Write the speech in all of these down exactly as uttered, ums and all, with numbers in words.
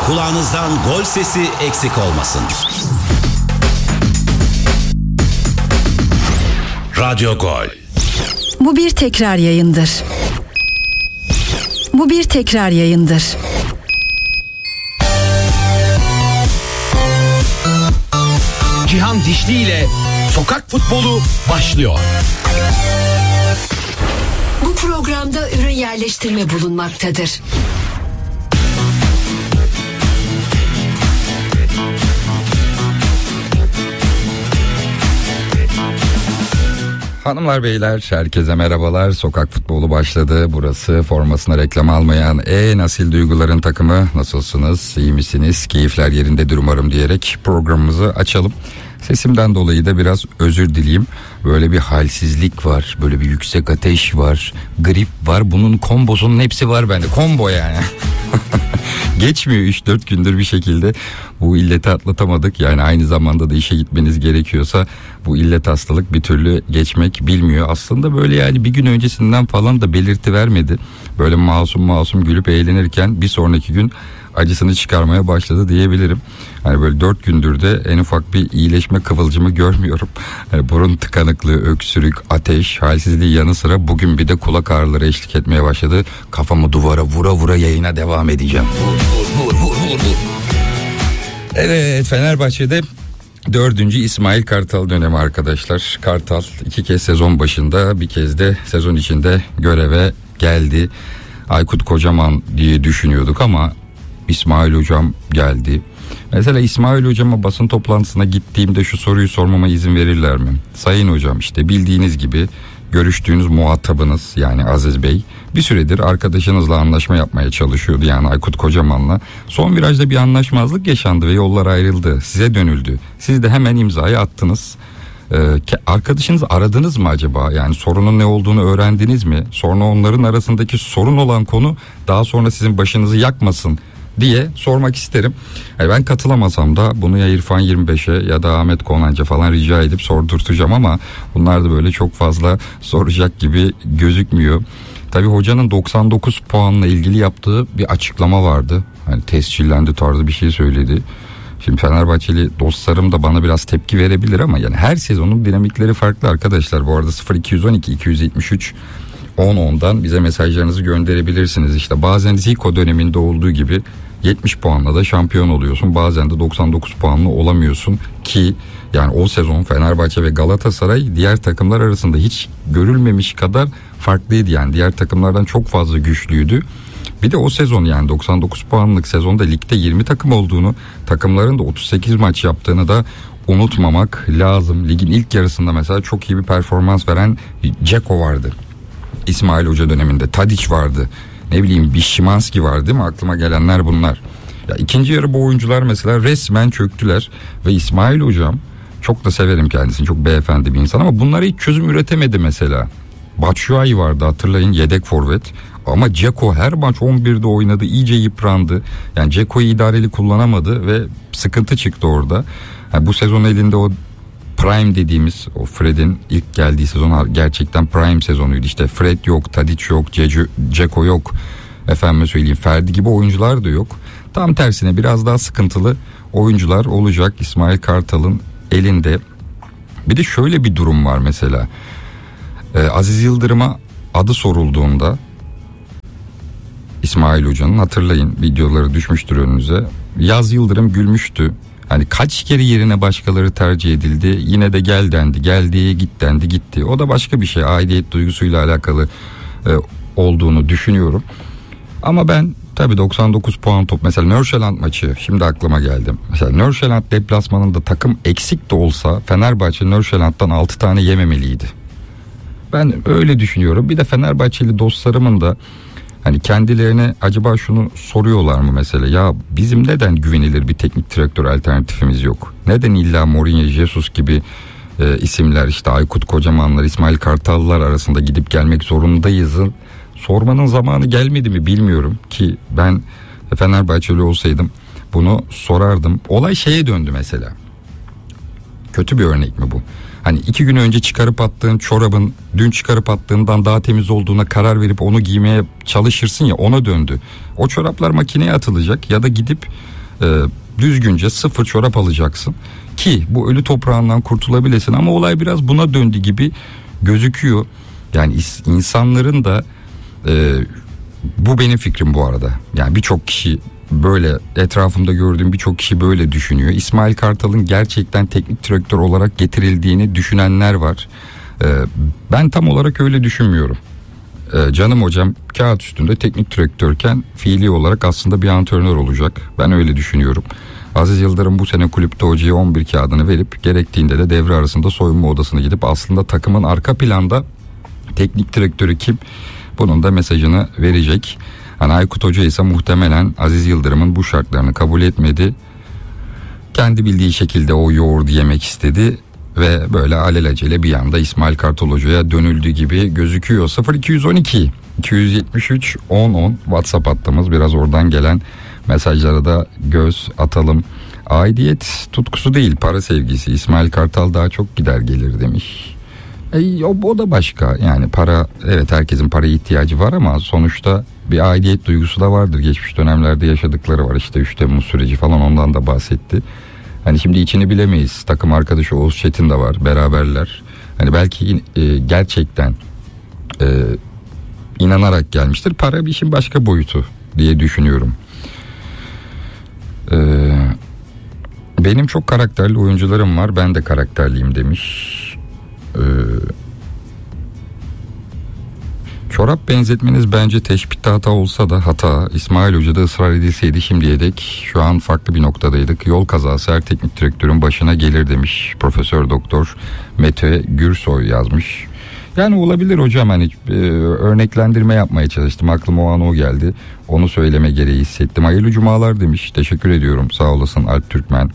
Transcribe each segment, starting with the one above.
Kulağınızdan gol sesi eksik olmasın. Radyo Gol. Bu bir tekrar yayındır. Bu bir tekrar yayındır. Cihan Dişli ile Sokak Futbolu başlıyor. Bu programda ürün yerleştirme bulunmaktadır. Hanımlar beyler, herkese merhabalar. Sokak Futbolu başladı. Burası formasına reklam almayan en asil duyguların takımı. Nasılsınız? İyi misiniz? Keyifler yerindedir umarım diyerek programımızı açalım. Sesimden dolayı da biraz özür dileyim. Böyle bir halsizlik var. Böyle bir yüksek ateş var. Grip var. Bunun kombosunun hepsi var bende. Kombo yani. Geçmiyor üç dört gündür bir şekilde bu illeti atlatamadık. Yani aynı zamanda da işe gitmeniz gerekiyorsa bu illet hastalık bir türlü geçmek bilmiyor. Aslında böyle yani bir gün öncesinden falan da belirti vermedi. Böyle masum masum gülüp eğlenirken bir sonraki gün acısını çıkarmaya başladı diyebilirim. Hani böyle dört gündür de en ufak bir iyileşme kıvılcımı görmüyorum. Hani burun tıkanıklığı, öksürük, ateş, halsizliği yanı sıra bugün bir de kulak ağrıları eşlik etmeye başladı. Kafamı duvara vura vura yayına devam edeceğim. Vur, vur, vur, vur, vur. Evet, Fenerbahçe'de dördüncü İsmail Kartal dönemi arkadaşlar. Kartal iki kez sezon başında, bir kez de sezon içinde göreve geldi. Aykut Kocaman diye düşünüyorduk ama İsmail Hocam geldi. Mesela İsmail Hocam'a basın toplantısına gittiğimde şu soruyu sormama izin verirler mi? Sayın Hocam, işte bildiğiniz gibi görüştüğünüz muhatabınız yani Aziz Bey bir süredir arkadaşınızla anlaşma yapmaya çalışıyordu, yani Aykut Kocaman'la. Son virajda bir anlaşmazlık yaşandı ve yollar ayrıldı. Size dönüldü. Siz de hemen imzayı attınız. Ee, arkadaşınızı aradınız mı acaba? Yani sorunun ne olduğunu öğrendiniz mi? Sonra onların arasındaki sorun olan konu daha sonra sizin başınızı yakmasın diye sormak isterim. Yani ben katılamasam da bunu ya İrfan yirmi beşe ya da Ahmet Konanca falan rica edip sordurtacağım ama bunlar da böyle çok fazla soracak gibi gözükmüyor. Tabii hocanın doksan dokuz puanla ilgili yaptığı bir açıklama vardı. Hani tescillendi tarzı bir şey söyledi. Şimdi Fenerbahçeli dostlarım da bana biraz tepki verebilir ama yani her sezonun dinamikleri farklı arkadaşlar. Bu arada sıfır iki on iki iki yetmiş üç on ondan bize mesajlarınızı gönderebilirsiniz. İşte bazen Zico döneminde olduğu gibi yetmiş puanla da şampiyon oluyorsun. Bazen de doksan dokuz puanla olamıyorsun ki yani o sezon Fenerbahçe ve Galatasaray diğer takımlar arasında hiç görülmemiş kadar farklıydı. Yani diğer takımlardan çok fazla güçlüydü. Bir de o sezon yani doksan dokuz puanlık sezonda ligde yirmi takım olduğunu, takımların da otuz sekiz maç yaptığını da unutmamak lazım. Ligin ilk yarısında mesela çok iyi bir performans veren Dzeko vardı. İsmail Hoca döneminde Tadic vardı. Ne bileyim bir Szymanski var değil mi? Aklıma gelenler bunlar. Ya ikinci yarı bu oyuncular mesela resmen çöktüler ve İsmail Hocam, çok da severim kendisini, çok beyefendi bir insan ama bunlara hiç çözüm üretemedi mesela. Batshuayi vardı, hatırlayın, yedek forvet. Ama Dzeko her maç on birde oynadı, iyice yıprandı. Yani Dzeko'yu idareli kullanamadı ve sıkıntı çıktı orada. Yani bu sezon elinde o Prime dediğimiz, o Fred'in ilk geldiği sezon gerçekten Prime sezonuydu. İşte Fred yok, Tadic yok, Dzeko yok. Efendime söyleyeyim, Ferdi gibi oyuncular da yok. Tam tersine biraz daha sıkıntılı oyuncular olacak İsmail Kartal'ın elinde. Bir de şöyle bir durum var mesela. Ee, Aziz Yıldırım'a adı sorulduğunda İsmail Hoca'nın, hatırlayın, videoları düşmüştür önünüze. Yaz Yıldırım gülmüştü. Hani kaç kere yerine başkaları tercih edildi, yine de gel dendi, geldi, git dendi, gitti. O da başka bir şey, aidiyet duygusuyla alakalı e, olduğunu düşünüyorum. Ama ben tabii doksan dokuz puan top, mesela Nordsjælland maçı şimdi aklıma geldi. Mesela Nordsjælland deplasmanında takım eksik de olsa Fenerbahçe Nordsjælland'dan altı tane yememeliydi. Ben öyle düşünüyorum. Bir de Fenerbahçeli dostlarımın da hani kendilerine acaba şunu soruyorlar mı mesela, ya bizim neden güvenilir bir teknik direktör alternatifimiz yok? Neden illa Mourinho, Jesus gibi e, isimler, işte Aykut Kocamanlar, İsmail Kartallar arasında gidip gelmek zorundayız? Sormanın zamanı gelmedi mi bilmiyorum ki ben Fenerbahçeli olsaydım bunu sorardım. Olay şeye döndü mesela. Kötü bir örnek mi bu? Hani iki gün önce çıkarıp attığın çorabın dün çıkarıp attığından daha temiz olduğuna karar verip onu giymeye çalışırsın ya, ona döndü. O çoraplar makineye atılacak ya da gidip e, düzgünce sıfır çorap alacaksın ki bu ölü toprağından kurtulabilesin. Ama olay biraz buna döndü gibi gözüküyor. Yani insanların da e, bu benim fikrim bu arada. Yani birçok kişi böyle, etrafımda gördüğüm birçok kişi böyle düşünüyor. İsmail Kartal'ın gerçekten teknik direktör olarak getirildiğini düşünenler var. Ee, ben tam olarak öyle düşünmüyorum. Ee, canım hocam kağıt üstünde teknik direktörken fiili olarak aslında bir antrenör olacak. Ben öyle düşünüyorum. Aziz Yıldırım bu sene kulüpte hocaya on bir kağıdını verip gerektiğinde de devre arasında soyunma odasına gidip aslında takımın arka planda teknik direktörü kim, bunun da mesajını verecek. Hani Aykut Hoca ise muhtemelen Aziz Yıldırım'ın bu şartlarını kabul etmedi. Kendi bildiği şekilde o yoğurdu yemek istedi ve böyle alelacele bir anda İsmail Kartal Hoca'ya dönüldü gibi gözüküyor. sıfır iki on iki iki yetmiş üç on on WhatsApp hattımız, biraz oradan gelen mesajlara da göz atalım. Aidiyet tutkusu değil, para sevgisi. İsmail Kartal daha çok gider gelir demiş. E, o, o da başka. Yani para, evet, herkesin paraya ihtiyacı var ama sonuçta bir aidiyet duygusu da vardır. Geçmiş dönemlerde yaşadıkları var. İşte üç Temmuz süreci falan, ondan da bahsetti. Hani şimdi içini bilemeyiz. Takım arkadaşı Oğuz Çetin de var. Beraberler. Hani belki e, gerçekten e, inanarak gelmiştir. Para bir işin başka boyutu diye düşünüyorum. E, benim çok karakterli oyuncularım var. Ben de karakterliyim demiş. Ee, çorap benzetmeniz bence teşbihte hata olsa da hata. İsmail Hoca'da ısrar edilseydi şimdiye dek şu an farklı bir noktadaydık. Yol kazası her teknik direktörün başına gelir demiş Profesör Doktor Mete Gürsoy yazmış. Yani olabilir hocam, hani e, örneklendirme yapmaya çalıştım, aklıma o an o geldi, onu söyleme gereği hissettim. Hayırlı cumalar demiş, teşekkür ediyorum, sağ olasın Alp Türkmen.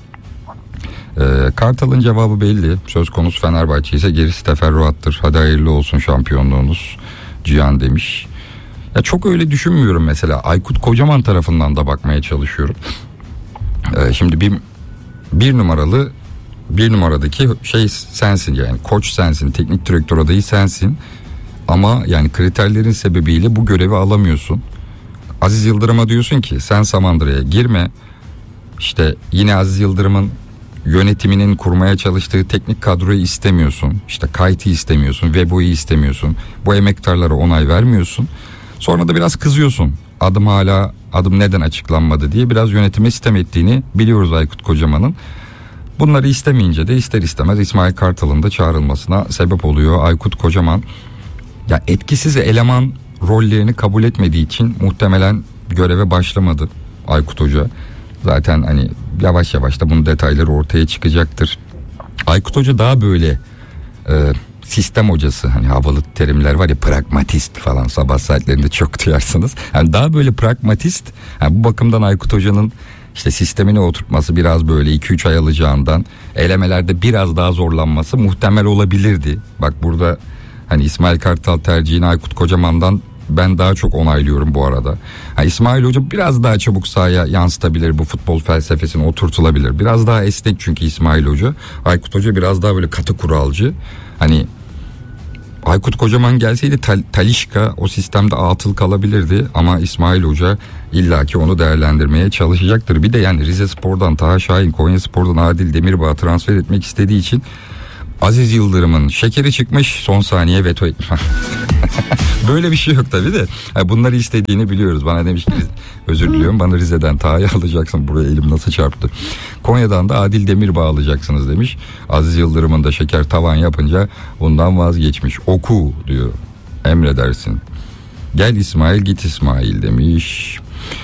Ee, Kartal'ın cevabı belli. Söz konusu Fenerbahçe ise gerisi teferruattır. Hadi hayırlı olsun şampiyonluğunuz Cihan demiş. Ya çok öyle düşünmüyorum mesela. Aykut Kocaman tarafından da bakmaya çalışıyorum. Ee, şimdi bir bir numaralı bir numaradaki şey sensin, yani koç sensin, teknik direktör adayı sensin. Ama yani kriterlerin sebebiyle bu görevi alamıyorsun. Aziz Yıldırım'a diyorsun ki sen Samandıra'ya girme. İşte yine Aziz Yıldırım'ın yönetiminin kurmaya çalıştığı teknik kadroyu istemiyorsun. İşte Kayt'ı istemiyorsun, Webo'yu istemiyorsun. Bu emektarlara onay vermiyorsun. Sonra da biraz kızıyorsun. Adım hala adım neden açıklanmadı diye biraz yönetime sitem ettiğini biliyoruz Aykut Kocaman'ın. Bunları istemeyince de ister istemez İsmail Kartal'ın da çağrılmasına sebep oluyor Aykut Kocaman. Ya etkisiz eleman rollerini kabul etmediği için muhtemelen göreve başlamadı Aykut Hoca. Zaten hani yavaş yavaş da bunun detayları ortaya çıkacaktır. Aykut Hoca daha böyle e, sistem hocası, hani havalı terimler var ya, pragmatist falan, sabah saatlerinde çok duyarsınız. Yani daha böyle pragmatist. Yani bu bakımdan Aykut Hoca'nın işte sistemini oturtması biraz böyle iki üç ay alacağından, elemelerde biraz daha zorlanması muhtemel olabilirdi. Bak burada hani İsmail Kartal tercihini Aykut Kocaman'dan ben daha çok onaylıyorum bu arada. Ha, İsmail Hoca biraz daha çabuk sahaya yansıtabilir, bu futbol felsefesini oturtulabilir. Biraz daha esnek çünkü İsmail Hoca. Aykut Hoca biraz daha böyle katı kuralcı. Hani Aykut Kocaman gelseydi Tal- Talişka o sistemde atıl kalabilirdi ama İsmail Hoca illaki onu değerlendirmeye çalışacaktır. Bir de yani Rizespor'dan Taha Şahin, Konyaspor'dan Adil Demirbağ transfer etmek istediği için Aziz Yıldırım'ın şekeri çıkmış, son saniye veto etme. Böyle bir şey yok tabii de. Yani bunları istediğini biliyoruz. Bana demiş ki özür diliyorum, bana Rize'den Taha'yı alacaksın. Buraya elim nasıl çarptı. Konya'dan da Adil Demirbağ alacaksınız demiş. Aziz Yıldırım'ın da şeker tavan yapınca bundan vazgeçmiş. Oku diyor. Emredersin. Gel İsmail git İsmail demiş.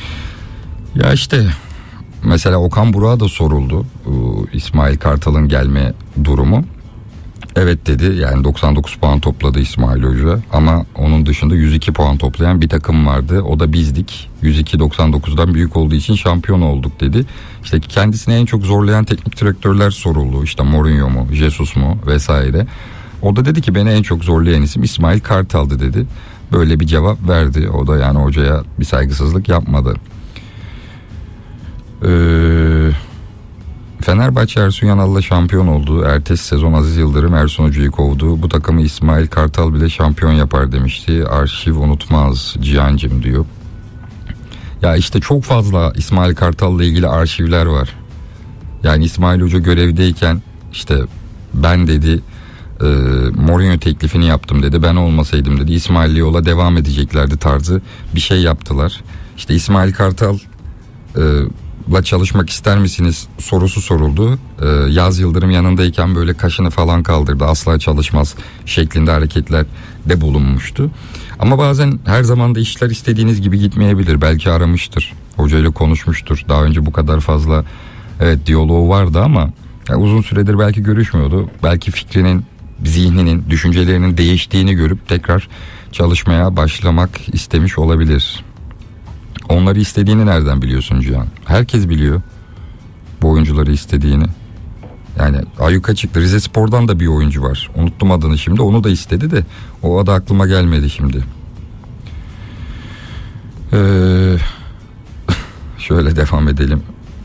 Ya işte mesela Okan Burak'a da soruldu İsmail Kartal'ın gelme durumu. Evet dedi, yani doksan dokuz puan topladı İsmail Hoca ama onun dışında yüz iki puan toplayan bir takım vardı, o da bizdik. yüz iki doksan dokuzdan büyük olduğu için şampiyon olduk dedi. İşte kendisini en çok zorlayan teknik direktörler soruldu, işte Mourinho mu, Jesus mu vesaire. O da dedi ki beni en çok zorlayan isim İsmail Kartal'dı dedi. Böyle bir cevap verdi, o da yani hocaya bir saygısızlık yapmadı. Eee Fenerbahçe Ersun Yanal'la şampiyon oldu. Ertesi sezon Aziz Yıldırım Ersun Hoca'yı kovdu. Bu takımı İsmail Kartal bile şampiyon yapar demişti. Arşiv unutmaz Cihan'cım diyor. Ya işte çok fazla İsmail Kartal'la ilgili arşivler var. Yani İsmail Hoca görevdeyken işte ben dedi e, Mourinho teklifini yaptım dedi. Ben olmasaydım dedi İsmail'le yola devam edeceklerdi tarzı bir şey yaptılar. İşte İsmail Kartal e, la çalışmak ister misiniz sorusu soruldu. Ee, Yaz Yıldırım yanındayken böyle kaşını falan kaldırdı. Asla çalışmaz şeklinde hareketler de bulunmuştu. Ama bazen her zaman da işler istediğiniz gibi gitmeyebilir. Belki aramıştır. Hocayla konuşmuştur. Daha önce bu kadar fazla evet diyaloğu vardı ama yani uzun süredir belki görüşmüyordu. Belki fikrinin, zihninin, düşüncelerinin değiştiğini görüp tekrar çalışmaya başlamak istemiş olabilir. Onları istediğini nereden biliyorsun Cihan? Herkes biliyor bu oyuncuları istediğini. Yani ayyuka çıktı. Rizespor'dan da bir oyuncu var. Unuttum adını şimdi. Onu da istedi de o adı aklıma gelmedi şimdi. Ee, şöyle devam edelim.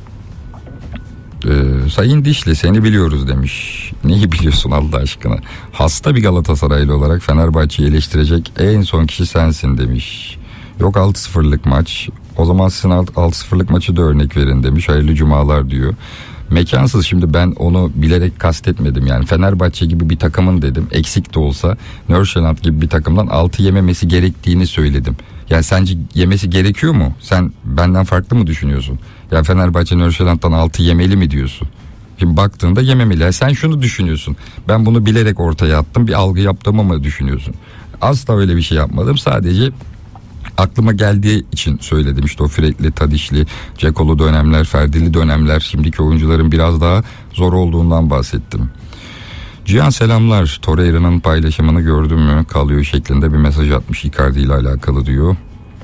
Ee, Sayın Dişli seni biliyoruz demiş. Neyi biliyorsun Allah aşkına? Hasta bir Galatasaraylı olarak Fenerbahçe'yi eleştirecek en son kişi sensin demiş. Yok altı sıfırlık maç. O zaman sizin altı sıfırlık maçı da örnek verin demiş. Hayırlı cumalar diyor. Mekansız, şimdi ben onu bilerek kastetmedim. Yani Fenerbahçe gibi bir takımın dedim. Eksik de olsa Nordsjælland gibi bir takımdan altı yememesi gerektiğini söyledim. Yani sence yemesi gerekiyor mu? Sen benden farklı mı düşünüyorsun? Ya Fenerbahçe Nordsjælland'dan altı yemeli mi diyorsun? Şimdi baktığında yememeli. Yani sen şunu düşünüyorsun. Ben bunu bilerek ortaya attım. Bir algı yaptığımı mı düşünüyorsun? Asla öyle bir şey yapmadım. Sadece aklıma geldiği için söyledim. İşte o Fred'li, Tadişli, Cekolu dönemler, Ferdili dönemler, şimdiki oyuncuların biraz daha zor olduğundan bahsettim. Cihan selamlar. Torreira'nın paylaşımını gördün mü? Kalıyor şeklinde bir mesaj atmış Icardi ile alakalı diyor.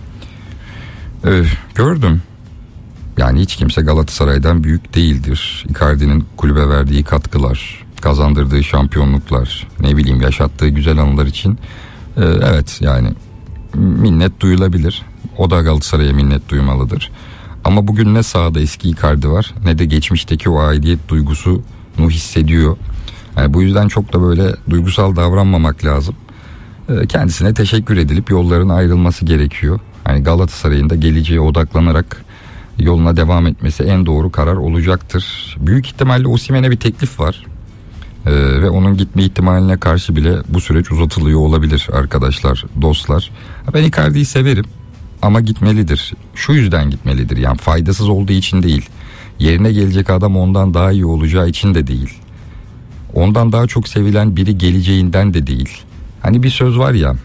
Ee, gördüm. Yani hiç kimse Galatasaray'dan büyük değildir. Icardi'nin kulübe verdiği katkılar, kazandırdığı şampiyonluklar, ne bileyim yaşattığı güzel anılar için ee, evet yani minnet duyulabilir. O da Galatasaray'a minnet duymalıdır. Ama bugün ne sahada eski Icardi var ne de geçmişteki o aidiyet duygusunu hissediyor. Yani bu yüzden çok da böyle duygusal davranmamak lazım. Ee, kendisine teşekkür edilip yolların ayrılması gerekiyor. Yani Galatasaray'ın da geleceğe odaklanarak yoluna devam etmesi en doğru karar olacaktır. Büyük ihtimalle Osimhen'e bir teklif var. Ee, ve onun gitme ihtimaline karşı bile bu süreç uzatılıyor olabilir arkadaşlar, dostlar. Ben Icardi'yi severim ama gitmelidir. Şu yüzden gitmelidir, yani faydasız olduğu için değil. Yerine gelecek adam ondan daha iyi olacağı için de değil. Ondan daha çok sevilen biri geleceğinden de değil. Hani bir söz var ya,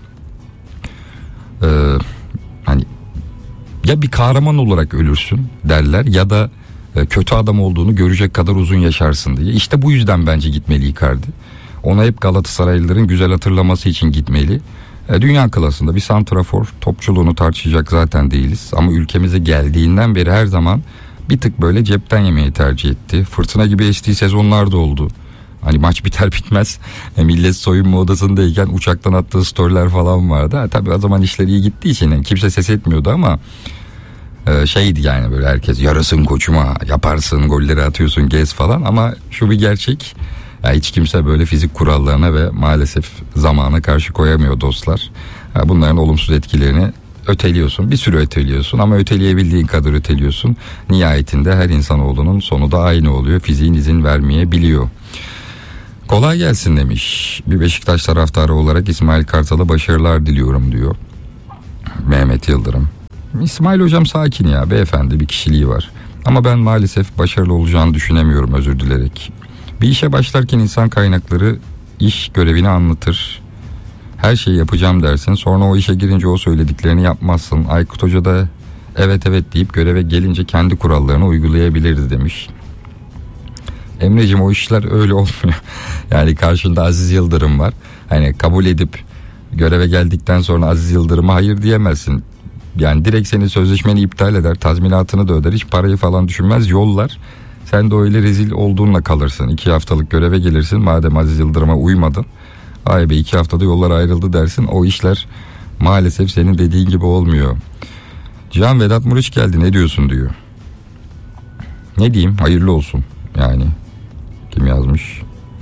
e, hani ya bir kahraman olarak ölürsün derler ya da kötü adam olduğunu görecek kadar uzun yaşarsın diye. İşte bu yüzden bence gitmeli Icardi. Ona hep Galatasaraylıların güzel hatırlaması için gitmeli. Dünya klasında bir santrafor, topçuluğunu tartışacak zaten değiliz. Ama ülkemize geldiğinden beri her zaman bir tık böyle cepten yemeyi tercih etti. Fırtına gibi estiği sezonlar da oldu. Hani maç biter bitmez millet soyunma odasındayken uçaktan attığı storyler falan vardı. Ha, tabii o zaman işleri iyi gittiği için yani kimse ses etmiyordu ama şeydi yani, böyle herkes yarasın koçuma, yaparsın, golleri atıyorsun, gez falan. Ama şu bir gerçek, yani hiç kimse böyle fizik kurallarına ve maalesef zamana karşı koyamıyor dostlar. Yani bunların olumsuz etkilerini öteliyorsun, bir sürü öteliyorsun ama öteleyebildiğin kadar öteliyorsun. Nihayetinde her insanoğlunun sonu da aynı oluyor, fiziğin izin vermeyebiliyor. Kolay gelsin demiş bir Beşiktaş taraftarı olarak, İsmail Kartal'a başarılar diliyorum diyor Mehmet Yıldırım. İsmail hocam sakin ya, beyefendi, bir kişiliği var. Ama ben maalesef başarılı olacağını düşünemiyorum, özür dilerek. Bir işe başlarken insan kaynakları iş görevini anlatır. Her şeyi yapacağım dersin. Sonra o işe girince o söylediklerini yapmazsın. Aykut Hoca da evet evet deyip göreve gelince kendi kurallarını uygulayabilirdi demiş. Emreciğim, o işler öyle olmuyor. Yani karşında Aziz Yıldırım var. Hani kabul edip göreve geldikten sonra Aziz Yıldırım'a hayır diyemezsin. Yani direkt senin sözleşmeni iptal eder, tazminatını da öder, hiç parayı falan düşünmez, yollar. Sen de öyle rezil olduğunla kalırsın. İki haftalık göreve gelirsin, madem Aziz Yıldırım'a uymadın. Ay be, iki haftada yollar ayrıldı dersin. O işler maalesef senin dediğin gibi olmuyor. Cihan, Vedat Muriç geldi, ne diyorsun diyor. Ne diyeyim, hayırlı olsun. yani. Kim yazmış?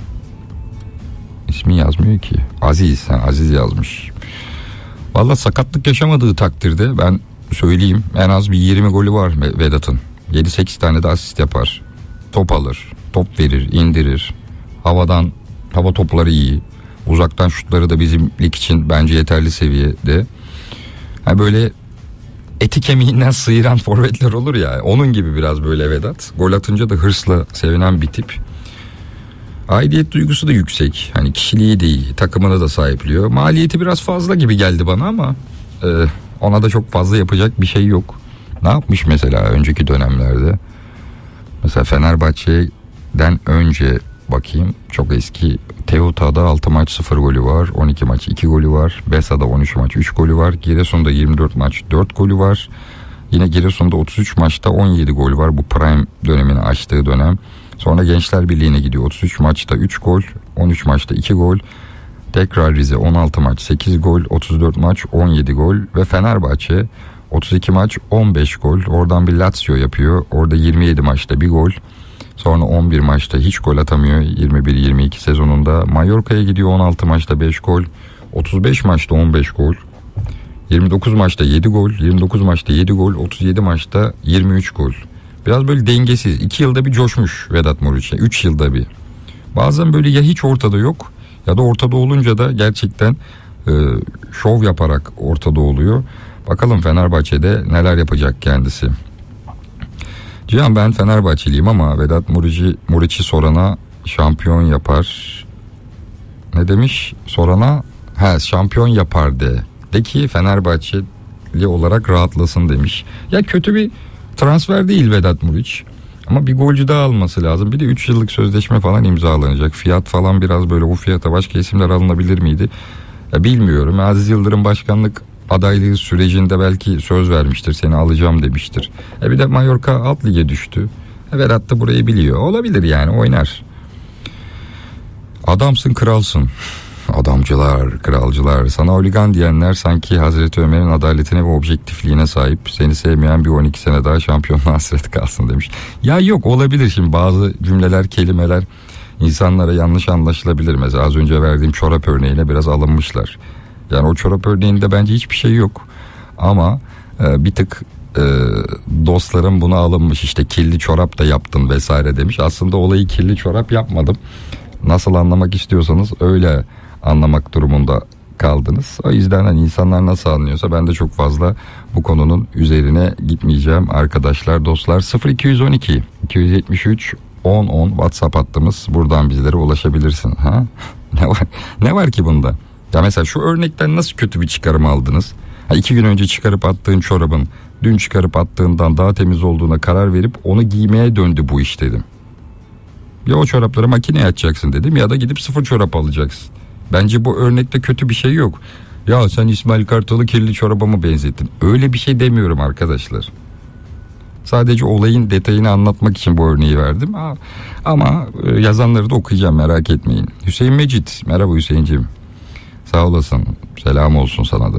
İsmi yazmıyor ki. Aziz, ha, Aziz yazmış. Valla sakatlık yaşamadığı takdirde ben söyleyeyim, en az bir yirmi golü var Vedat'ın. yedi sekiz tane de asist yapar. Top alır, top verir, indirir. Havadan, hava topları iyi. Uzaktan şutları da bizim lig için bence yeterli seviyede. Ha böyle eti kemiğinden sıyıran forvetler olur ya, onun gibi biraz böyle Vedat. Gol atınca da hırsla sevinen bir tip. Aidiyet duygusu da yüksek. Hani kişiliği de iyi, takımına da sahipliyor. Maliyeti biraz fazla gibi geldi bana ama e, ona da çok fazla yapacak bir şey yok. Ne yapmış mesela önceki dönemlerde? Mesela Fenerbahçe'den önce bakayım, çok eski. Teuta'da altı maç sıfır golü var. on iki maç iki golü var. Besa'da on üç maç üç golü var. Giresun'da yirmi dört maç dört golü var. Yine Giresun'da otuz üç maçta on yedi gol var. Bu prime dönemini açtığı dönem. Sonra Gençler Birliği'ne gidiyor. otuz üç maçta üç gol. on üç maçta iki gol. Tekrar Rize on altı maç sekiz gol. otuz dört maç on yedi gol. Ve Fenerbahçe otuz iki maç on beş gol. Oradan bir Lazio yapıyor. Orada yirmi yedi maçta bir gol. Sonra on bir maçta hiç gol atamıyor. yirmi bir yirmi iki sezonunda. Mallorca'ya gidiyor, on altı maçta beş gol. otuz beş maçta on beş gol. yirmi dokuz maçta yedi gol. yirmi dokuz maçta yedi gol. otuz yedi maçta yirmi üç gol. Biraz böyle dengesiz. iki yılda bir coşmuş Vedat Muriç. üç yılda bir. Bazen böyle ya hiç ortada yok ya da ortada olunca da gerçekten e, şov yaparak ortada oluyor. Bakalım Fenerbahçe'de neler yapacak kendisi. Cihan, ben Fenerbahçeliyim ama Vedat Muriç'i, Muriç'i sorana şampiyon yapar. Ne demiş? Sorana he, şampiyon yapar de. De ki Fenerbahçeli olarak rahatlasın demiş. Ya kötü bir transfer değil Vedat Muriç. Ama bir golcü daha alması lazım. Bir de üç yıllık sözleşme falan imzalanacak. Fiyat falan biraz böyle, o fiyata başka isimler alınabilir miydi? Ya bilmiyorum. Aziz Yıldırım başkanlık adaylığı sürecinde belki söz vermiştir. Seni alacağım demiştir. E bir de Mallorca alt lige düştü. E Vedat da burayı biliyor. Olabilir yani, oynar. Adamsın, kralsın. Adamcılar, kralcılar. Sana oligan diyenler sanki Hazreti Ömer'in adaletine ve objektifliğine sahip. Seni sevmeyen bir on iki sene daha şampiyonluğa hasret kalsın demiş. Ya yok, olabilir şimdi bazı cümleler, kelimeler insanlara yanlış anlaşılabilir. Mesela az önce verdiğim çorap örneğine biraz alınmışlar. Yani o çorap örneğinde bence hiçbir şey yok. Ama e, bir tık e, dostlarım buna alınmış. İşte kirli çorap da yaptın vesaire demiş. Aslında olayı kirli çorap yapmadım. Nasıl anlamak istiyorsanız öyle anlamak durumunda kaldınız. O yüzden hani insanlar nasıl anlıyorsa ben de çok fazla bu konunun üzerine gitmeyeceğim arkadaşlar, dostlar. sıfır iki on iki iki yetmiş üç on on WhatsApp hattımız. Buradan bizlere ulaşabilirsin. Ha? Ne var? Ne var ki bunda? Ya mesela şu örnekten nasıl kötü bir çıkarım aldınız? Ha, iki gün önce çıkarıp attığın çorabın dün çıkarıp attığından daha temiz olduğuna karar verip onu giymeye döndü bu iş dedim. Ya o çorapları makineye atacaksın dedim, ya da gidip sıfır çorap alacaksın. Bence bu örnekte kötü bir şey yok. Ya sen İsmail Kartal'ı kirli çoraba mı benzettin? Öyle bir şey demiyorum arkadaşlar. Sadece olayın detayını anlatmak için bu örneği verdim. Ama yazanları da okuyacağım, merak etmeyin. Hüseyin Mecit. Merhaba Hüseyin'ciğim. Sağ olasın. Selam olsun sana da.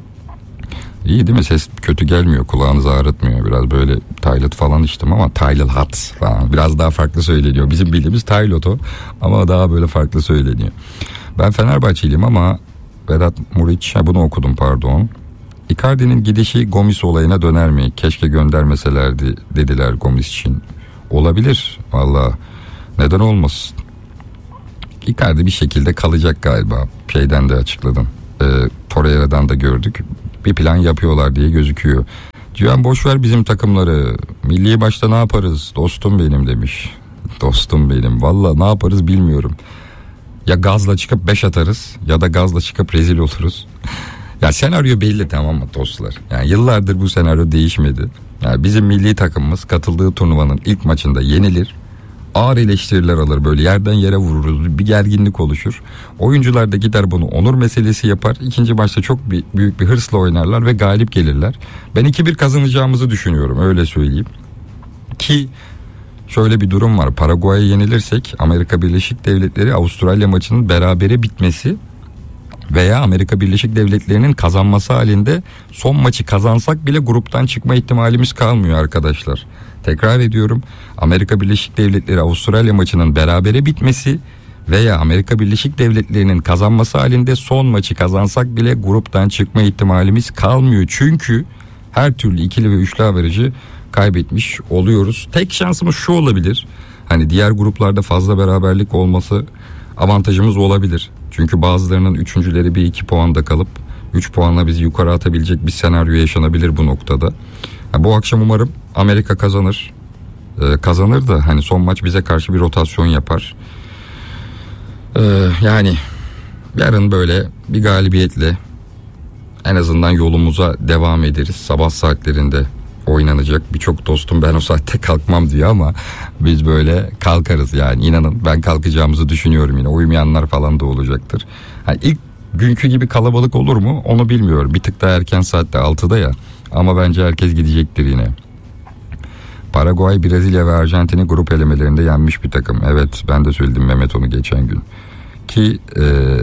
İyi değil mi? Ses kötü gelmiyor. Kulağınızı ağrıtmıyor. Biraz böyle Tylet falan içtim ama Tylet Hot falan. Biraz daha farklı söyleniyor. Bizim bildiğimiz Tylet o. Ama daha böyle farklı söyleniyor. Ben Fenerbahçeliyim ama Vedat Muriç, bunu okudum pardon. Icardi'nin gidişi Gomis olayına döner mi? Keşke göndermeselerdi dediler Gomis için. Olabilir. Valla neden olmasın? Icardi bir şekilde kalacak galiba. Şeyden de açıkladım. E, Torreira'dan da gördük. Bir plan yapıyorlar diye gözüküyor. Cihan boşver bizim takımları. Milli başta ne yaparız? Dostum benim demiş. Dostum benim. Valla ne yaparız bilmiyorum. Ya gazla çıkıp beş atarız ya da gazla çıkıp rezil oluruz. Ya senaryo belli, tamam mı dostlar? Yani yıllardır bu senaryo değişmedi. Yani bizim milli takımımız katıldığı turnuvanın ilk maçında yenilir. Ağır eleştiriler alır, böyle yerden yere vururuz, bir gerginlik oluşur. Oyuncular da gider bunu onur meselesi yapar. İkinci maçta çok bir, büyük bir hırsla oynarlar ve galip gelirler. Ben iki bir kazanacağımızı düşünüyorum, öyle söyleyeyim. Ki şöyle bir durum var, Paraguay'a yenilirsek Amerika Birleşik Devletleri Avustralya maçının berabere bitmesi Veya Amerika Birleşik Devletleri'nin kazanması halinde son maçı kazansak bile gruptan çıkma ihtimalimiz kalmıyor arkadaşlar. Tekrar ediyorum, Amerika Birleşik Devletleri Avustralya maçının berabere bitmesi veya Amerika Birleşik Devletleri'nin kazanması halinde son maçı kazansak bile gruptan çıkma ihtimalimiz kalmıyor. Çünkü her türlü ikili ve üçlü averajı kaybetmiş oluyoruz. Tek şansımız şu olabilir. Hani diğer gruplarda fazla beraberlik olması avantajımız olabilir. Çünkü bazılarının üçüncüleri bir iki puanda kalıp üç puanla bizi yukarı atabilecek bir senaryo yaşanabilir bu noktada. Yani bu akşam umarım Amerika kazanır. Ee, kazanır da hani son maç bize karşı bir rotasyon yapar. Ee, yani yarın böyle bir galibiyetle en azından yolumuza devam ederiz. Sabah saatlerinde oynanacak. Birçok dostum ben o saatte kalkmam diyor ama biz böyle kalkarız yani, inanın ben kalkacağımızı düşünüyorum yine. Uyumayanlar falan da olacaktır. Yani ilk günkü gibi kalabalık olur mu onu bilmiyorum. Bir tık daha erken saatte altıda ya, ama bence herkes gidecektir yine. Paraguay, Brezilya ve Arjantin'i grup elemelerinde yenmiş bir takım. Evet, ben de söyledim Mehmet onu geçen gün. Ki e,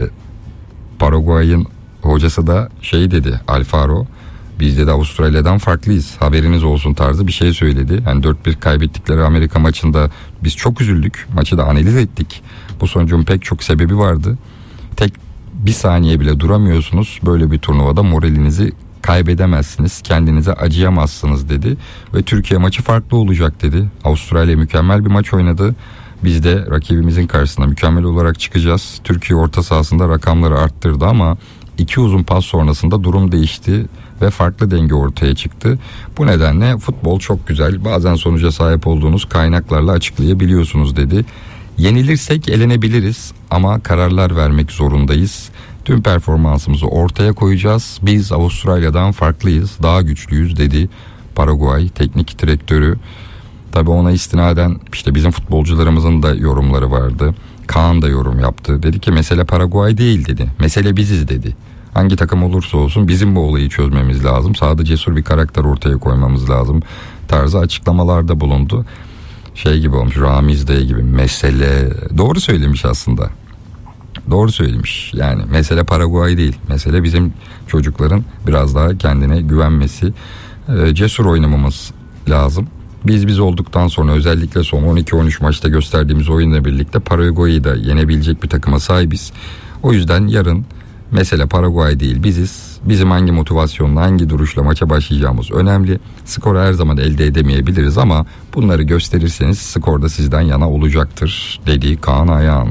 Paraguay'ın hocası da şey dedi, Alfaro, biz de Avustralya'dan farklıyız, haberiniz olsun tarzı bir şey söyledi. Yani dört bir kaybettikleri Amerika maçında biz çok üzüldük. Maçı da analiz ettik. Bu sonucun pek çok sebebi vardı. Tek bir saniye bile duramıyorsunuz. Böyle bir turnuvada moralinizi kaybedemezsiniz. Kendinize acıyamazsınız dedi. Ve Türkiye maçı farklı olacak dedi. Avustralya mükemmel bir maç oynadı. Biz de rakibimizin karşısına mükemmel olarak çıkacağız. Türkiye orta sahasında rakamları arttırdı ama iki uzun pas sonrasında durum değişti ve farklı denge ortaya çıktı. Bu nedenle futbol çok güzel. Bazen sonuca sahip olduğunuz kaynaklarla açıklayabiliyorsunuz dedi. Yenilirsek elenebiliriz ama kararlar vermek zorundayız. Tüm performansımızı ortaya koyacağız. Biz Avustralya'dan farklıyız, daha güçlüyüz dedi Paraguay teknik direktörü. Tabii ona istinaden işte bizim futbolcularımızın da yorumları vardı. Kaan da yorum yaptı. Dedi ki mesele Paraguay değil dedi. Mesele biziz dedi. Hangi takım olursa olsun bizim bu olayı çözmemiz lazım. Sahada cesur bir karakter ortaya koymamız lazım tarzı açıklamalarda bulundu. Şey gibi olmuş, Ramiz Bey gibi, mesele doğru söylemiş aslında. Doğru söylemiş. Yani mesele Paraguay değil. Mesele bizim çocukların biraz daha kendine güvenmesi, e, cesur oynamamız lazım. Biz biz olduktan sonra özellikle son on iki on üç maçta gösterdiğimiz oyunla birlikte Paraguay'ı da yenebilecek bir takıma sahibiz. O yüzden yarın mesele Paraguay değil, biziz. Bizim hangi motivasyonla, hangi duruşla maça başlayacağımız önemli. Skoru her zaman elde edemeyebiliriz ama bunları gösterirseniz skor da sizden yana olacaktır dedi Kaan Ayhan.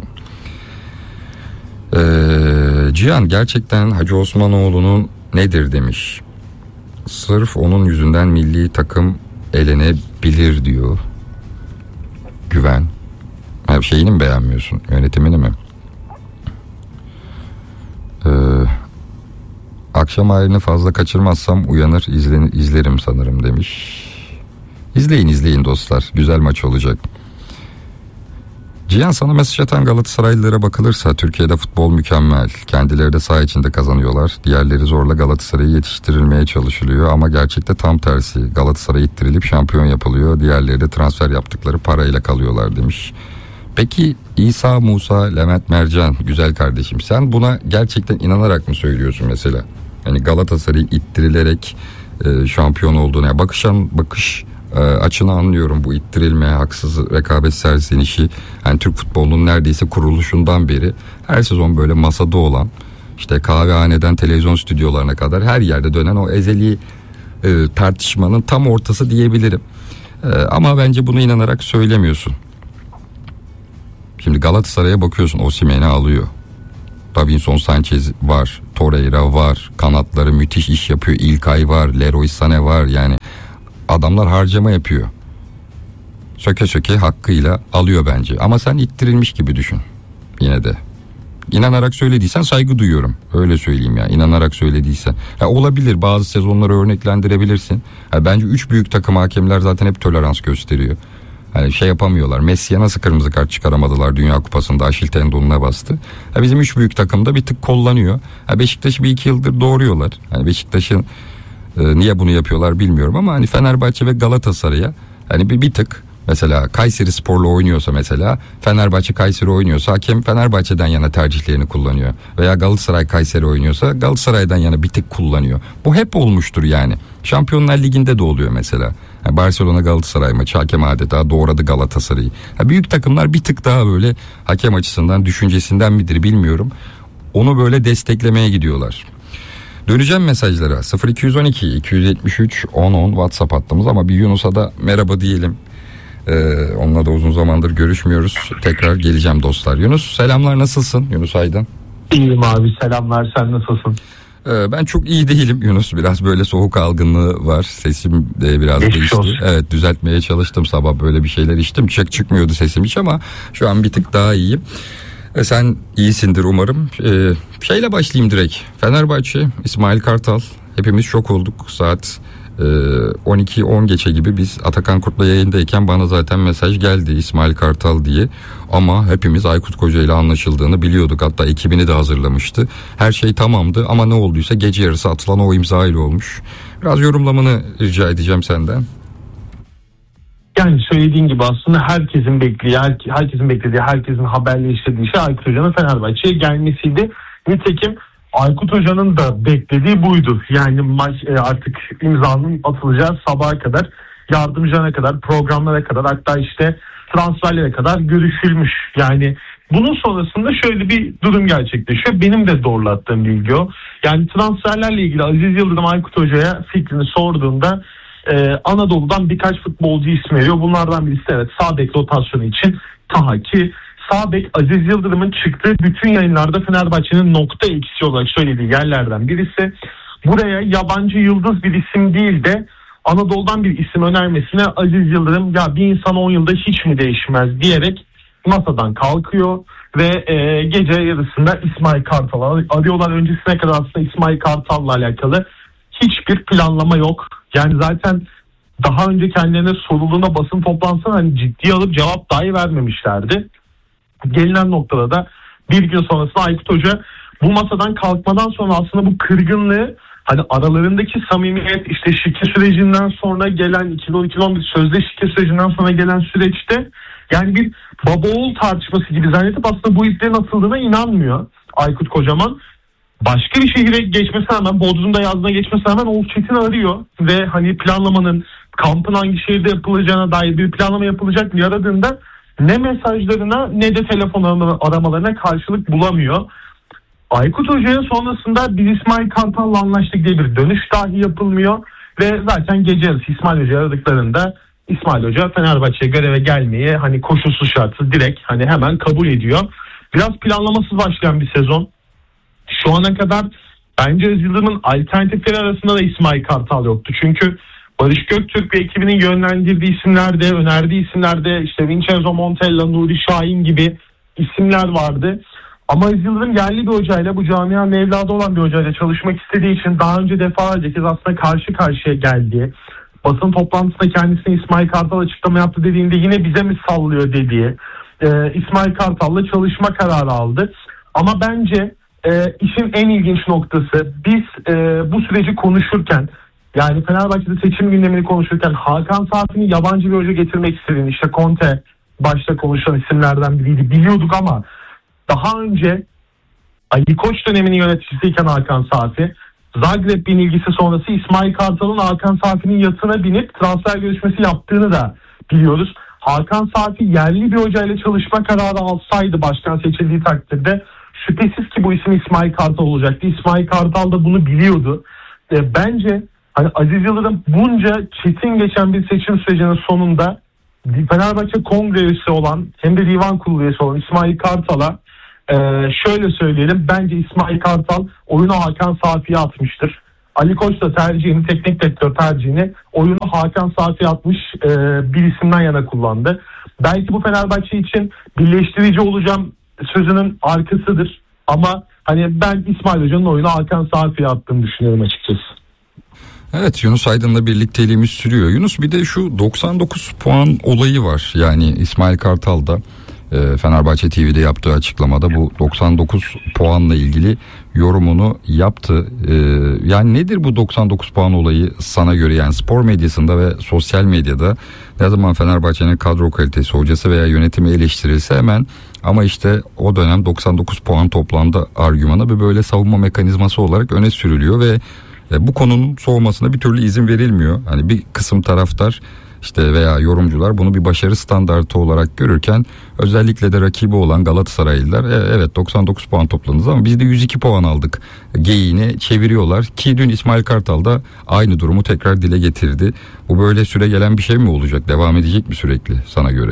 Ee, Cihan, gerçekten Hacı Osmanoğlu'nun nedir demiş. Sırf onun yüzünden milli takım elenebilir diyor. Güven. Her şeyini mi beğenmiyorsun? Yönetimini mi? Ee, akşam ayrını fazla kaçırmazsam uyanır izlenir, izlerim sanırım demiş. İzleyin izleyin dostlar. Güzel maç olacak. Cihan, sana mesaj atan Galatasaraylılara bakılırsa Türkiye'de futbol mükemmel. Kendileri de saha içinde kazanıyorlar. Diğerleri zorla Galatasaray'ı yetiştirilmeye çalışılıyor ama gerçekte tam tersi. Galatasaray ittirilip şampiyon yapılıyor. Diğerleri de transfer yaptıkları parayla kalıyorlar demiş. Peki İsa, Musa, Levent, Mercan güzel kardeşim, sen buna gerçekten inanarak mı söylüyorsun mesela? Yani Galatasaray'ın ittirilerek e, şampiyon olduğuna, yani bakışan bakış e, açını anlıyorum. Bu ittirilme, haksız rekabet serzenişi, yani Türk futbolunun neredeyse kuruluşundan beri her sezon böyle masada olan, işte kahvehaneden televizyon stüdyolarına kadar her yerde dönen o ezeli e, tartışmanın tam ortası diyebilirim. E, ama bence bunu inanarak söylemiyorsun. Şimdi Galatasaray'a bakıyorsun, Osimhen'i alıyor. Davinson Sanchez var, Torreira var, kanatları müthiş iş yapıyor. İlkay var, Leroy Sané var, yani adamlar harcama yapıyor. Söke söke hakkıyla alıyor bence. Ama sen ittirilmiş gibi düşün yine de. İnanarak söylediysen saygı duyuyorum. Öyle söyleyeyim ya, inanarak söylediysen. Ha, olabilir, bazı sezonları örneklendirebilirsin. Ha, bence üç büyük takım hakemler zaten hep tolerans gösteriyor. Hani şey yapamıyorlar. Messi'ye nasıl kırmızı kart çıkaramadılar Dünya Kupası'nda, Aşil tendonuna bastı. Ha, bizim üç büyük takımda bir tık kollanıyor. Ha, Beşiktaş'ı bir iki yıldır doğuruyorlar. Hani Beşiktaş'ın e, niye bunu yapıyorlar bilmiyorum ama hani Fenerbahçe ve Galatasaray'a hani bir, bir tık Mesela Kayseri Spor'la oynuyorsa, mesela Fenerbahçe Kayseri oynuyorsa hakem Fenerbahçe'den yana tercihlerini kullanıyor. Veya Galatasaray Kayseri oynuyorsa Galatasaray'dan yana bir tık kullanıyor. Bu hep olmuştur yani. Şampiyonlar Ligi'nde de oluyor mesela. Yani Barcelona Galatasaray maçı hakem adeta doğradı Galatasaray'ı. Yani büyük takımlar bir tık daha böyle hakem açısından, düşüncesinden midir bilmiyorum, onu böyle desteklemeye gidiyorlar. Döneceğim mesajlara. sıfır iki on iki iki yetmiş üç on on WhatsApp hattımız, ama bir Yunus'a da merhaba diyelim. Ee, onunla da uzun zamandır görüşmüyoruz. Tekrar geleceğim dostlar. Yunus selamlar, nasılsın Yunus Aydın? İyiyim abi, selamlar, sen nasılsın? Ee, ben çok iyi değilim Yunus, biraz böyle soğuk algınlığı var, sesim de biraz Geçmiş değişti. olsun. Evet, düzeltmeye çalıştım, sabah böyle bir şeyler içtim, çek çıkmıyordu sesim hiç, ama şu an bir tık daha iyiyim. Ee, sen iyisindir umarım. Ee, şeyle başlayayım direkt. Fenerbahçe İsmail Kartal, hepimiz şok olduk. Saat on iki on geçe gibi biz Atakan Kurt'la yayındayken bana zaten mesaj geldi İsmail Kartal diye, ama hepimiz Aykut Koca ile anlaşıldığını biliyorduk, hatta ekibini de hazırlamıştı, her şey tamamdı, ama ne olduysa gece yarısı atılan o imza ile olmuş. Biraz yorumlamanı rica edeceğim senden. Yani söylediğin gibi aslında herkesin beklediği, herkesin beklediği, herkesin haberleştirdiği şey Aykut Hoca'nın Fenerbahçe'ye gelmesiydi. Nitekim Aykut Hoca'nın da beklediği buydu. Yani maç artık imzanın atılacağı sabaha kadar, yardımcılarına kadar, programlara kadar, hatta işte transferlere kadar görüşülmüş. Yani bunun sonrasında şöyle bir durum gerçekleşiyor. Benim de doğrulattığım bilgi o. Yani transferlerle ilgili Aziz Yıldırım Aykut Hoca'ya fikrini sorduğunda Ee, Anadolu'dan birkaç futbolcu ismi veriyor. Bunlardan birisi evet sağ bek rotasyonu için Taha, ki sağ bek Aziz Yıldırım'ın çıktığı bütün yayınlarda Fenerbahçe'nin nokta eksi olarak söylediği yerlerden birisi. Buraya yabancı yıldız bir isim değil de Anadolu'dan bir isim önermesine Aziz Yıldırım ya bir insan on yılda hiç mi değişmez diyerek masadan kalkıyor ve e, gece yarısında İsmail Kartal'ı arıyorlar. Öncesine kadar aslında İsmail Kartal'la alakalı hiçbir planlama yok. Yani zaten daha önce kendilerine sorulduğunda basın toplantısına hani ciddiye alıp cevap dahi vermemişlerdi. Gelinen noktada da bir gün sonrasında Aykut Hoca bu masadan kalkmadan sonra aslında bu kırgınlığı, hani aralarındaki samimiyet, işte şike sürecinden sonra gelen iki bin on iki on bir sözde şike sürecinden sonra gelen süreçte yani bir baba oğul tartışması gibi zannedip aslında bu iplerin atıldığına inanmıyor Aykut Kocaman. Başka bir şehire geçmesine rağmen, Bodrum'da yazdığına geçmesine rağmen Oğuz Çetin'i arıyor ve hani planlamanın, kampın hangi şehirde yapılacağına dair bir planlama yapılacak diye aradığında ne mesajlarına ne de telefon aramalarına karşılık bulamıyor. Aykut Hoca'ya sonrasında biz İsmail Kartal'la anlaştık diye bir dönüş dahi yapılmıyor ve zaten gece yarısı İsmail Hoca'yı aradıklarında İsmail Hoca Fenerbahçe'ye göreve gelmeyi hani koşulsuz şartsız direkt hani hemen kabul ediyor. Biraz planlamasız başlayan bir sezon. Şu ana kadar bence Aziz Yıldırım'ın alternatifleri arasında da İsmail Kartal yoktu. Çünkü Barış Göktürk ve ekibinin yönlendirdiği isimlerde, önerdiği isimlerde işte Vincenzo Montella, Nuri Şahin gibi isimler vardı. Ama Aziz Yıldırım yerli bir hocayla, bu camianın evladı olan bir hocayla çalışmak istediği için daha önce defalarca kez aslında karşı karşıya geldiği, basın toplantısında kendisine İsmail Kartal açıklama yaptı dediğinde yine bize mi sallıyor dediği e, İsmail Kartal'la çalışma kararı aldı. Ama bence e, işin en ilginç noktası, biz e, bu süreci konuşurken, yani Fenerbahçe'de seçim gündemini konuşurken Hakan Safi'nin yabancı bir hoca getirmek istediğini, işte Conte başta konuşan isimlerden biriydi, biliyorduk ama daha önce Ali Koç döneminin yöneticisiyken Hakan Safi, Zagreb'in ilgisi sonrası İsmail Kartal'ın Hakan Safi'nin yatına binip transfer görüşmesi yaptığını da biliyoruz. Hakan Safi yerli bir hocayla çalışma kararı alsaydı başkan seçildiği takdirde şüphesiz ki bu isim İsmail Kartal olacaktı. İsmail Kartal da bunu biliyordu. E, bence hani Aziz Yıldırım bunca çetin geçen bir seçim sürecinin sonunda Fenerbahçe kongre üyesi olan hem de divan kurulu üyesi olan İsmail Kartal'a e, şöyle söyleyelim, bence İsmail Kartal oyunu Hakan Safi'ye atmıştır. Ali Koç da tercihini, teknik direktör tercihini oyunu Hakan Safi'ye atmış e, bir isimden yana kullandı. Belki bu Fenerbahçe için birleştirici olacağım sözünün arkasıdır. Ama hani ben İsmail Hoca'nın oyunu Hakan Safi'ye attığını düşünüyorum açıkçası. Evet, Yunus Aydın'la birlikteliğimiz sürüyor. Yunus, bir de şu doksan dokuz puan olayı var. Yani İsmail Kartal'da e, Fenerbahçe T V'de yaptığı açıklamada bu doksan dokuz puanla ilgili yorumunu yaptı. E, yani nedir bu doksan dokuz puan olayı sana göre? Yani spor medyasında ve sosyal medyada ne zaman Fenerbahçe'nin kadro kalitesi, hocası veya yönetimi eleştirilse hemen ama işte o dönem doksan dokuz puan toplandı argümanı bir böyle savunma mekanizması olarak öne sürülüyor ve e, bu konunun soğumasına bir türlü izin verilmiyor. Hani bir kısım taraftar işte veya yorumcular bunu bir başarı standartı olarak görürken özellikle de rakibi olan Galatasaraylılar e, evet doksan dokuz puan topladınız ama biz de yüz iki puan aldık geyiğini çeviriyorlar ki dün İsmail Kartal da aynı durumu tekrar dile getirdi. Bu böyle süre gelen bir şey mi olacak? Devam edecek mi sürekli sana göre?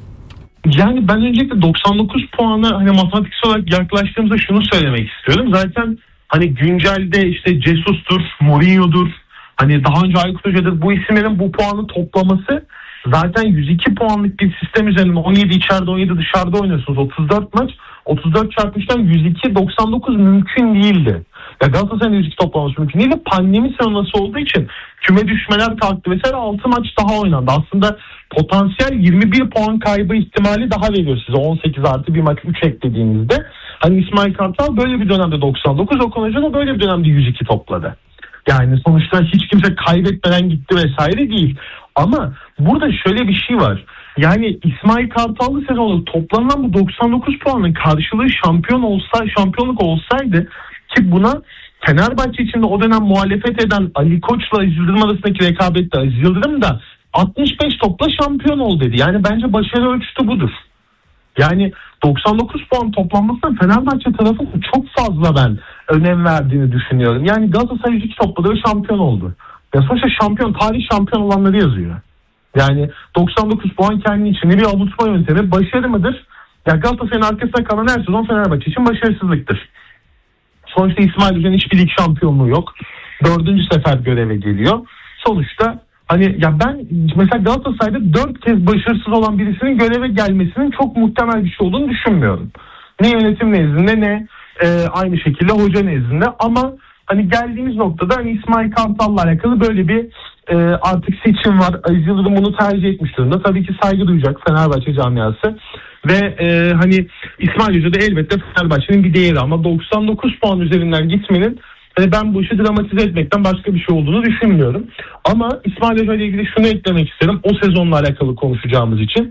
Yani ben öncelikle doksan dokuz puana hani matematiksel olarak yaklaştığımızda şunu söylemek istiyorum. Zaten hani güncelde işte Jesus'tur, Mourinho'dur, hani daha önce Aykut Hoca'dır, bu isimlerin bu puanı toplaması zaten yüz iki puanlık bir sistem üzerinde on yedi içeride on yedi dışarıda oynuyorsunuz. otuz dört maç, otuz dört çarpı üçten yüz iki, doksan dokuz mümkün değildi. Ya Galatasaray'ın yüz iki toplaması mümkün değildi. Pandemi sonrası olduğu için küme düşmeler kalktı vesaire, altı maç daha oynandı. Aslında potansiyel yirmi bir puan kaybı ihtimali daha veriyor size. on sekiz artı bir maç üç eklediğinizde. Hani İsmail Kartal böyle bir dönemde doksan dokuz, Okan Hoca da böyle bir dönemde yüz iki topladı. Yani sonuçta hiç kimse kaybetmeden gitti vesaire değil. Ama burada şöyle bir şey var. Yani İsmail Kartal'lı sezonda toplanılan bu doksan dokuz puanın karşılığı şampiyon olsa, şampiyonluk olsaydı ki buna Fenerbahçe içinde o dönem muhalefet eden Ali Koç'la Aziz Yıldırım arasındaki rekabette Aziz Yıldırım da altmış beş topla şampiyon ol dedi. Yani bence başarı ölçütü budur. Yani doksan dokuz puan toplanmasına Fenerbahçe tarafının çok fazla ben önem verdiğini düşünüyorum. Yani Galatasaray yüz iki topladı ve şampiyon oldu. Ya sonuçta şampiyon, tarih şampiyon olanları yazıyor. Yani doksan dokuz puan kendi içinde bir avutma yöntemi. Başarı mıdır? Ya Galatasaray'ın arkasında kalan her sezon Fenerbahçe için başarısızlıktır. Sonuçta İsmail Hoca'nın hiçbir lig şampiyonluğu yok. Dördüncü sefer göreve geliyor. Sonuçta hani ya ben mesela Galatasaray'da dört kez başarısız olan birisinin göreve gelmesinin çok muhtemel bir şey olduğunu düşünmüyorum. Ne yönetim nezdinde ne e, aynı şekilde hoca nezdinde, ama hani geldiğimiz noktada hani İsmail Kartal'la alakalı böyle bir e, artık seçim var. Aziz Yıldırım bunu tercih etmiş durumda. Tabii ki saygı duyacak Fenerbahçe camiası. Ve e, hani İsmail Hoca da elbette Fenerbahçe'nin bir değeri, ama doksan dokuz puan üzerinden gitmenin hani ben bu işi dramatize etmekten başka bir şey olduğunu düşünmüyorum. Ama İsmail Hoca ile ilgili şunu eklemek isterim. O sezonla alakalı konuşacağımız için.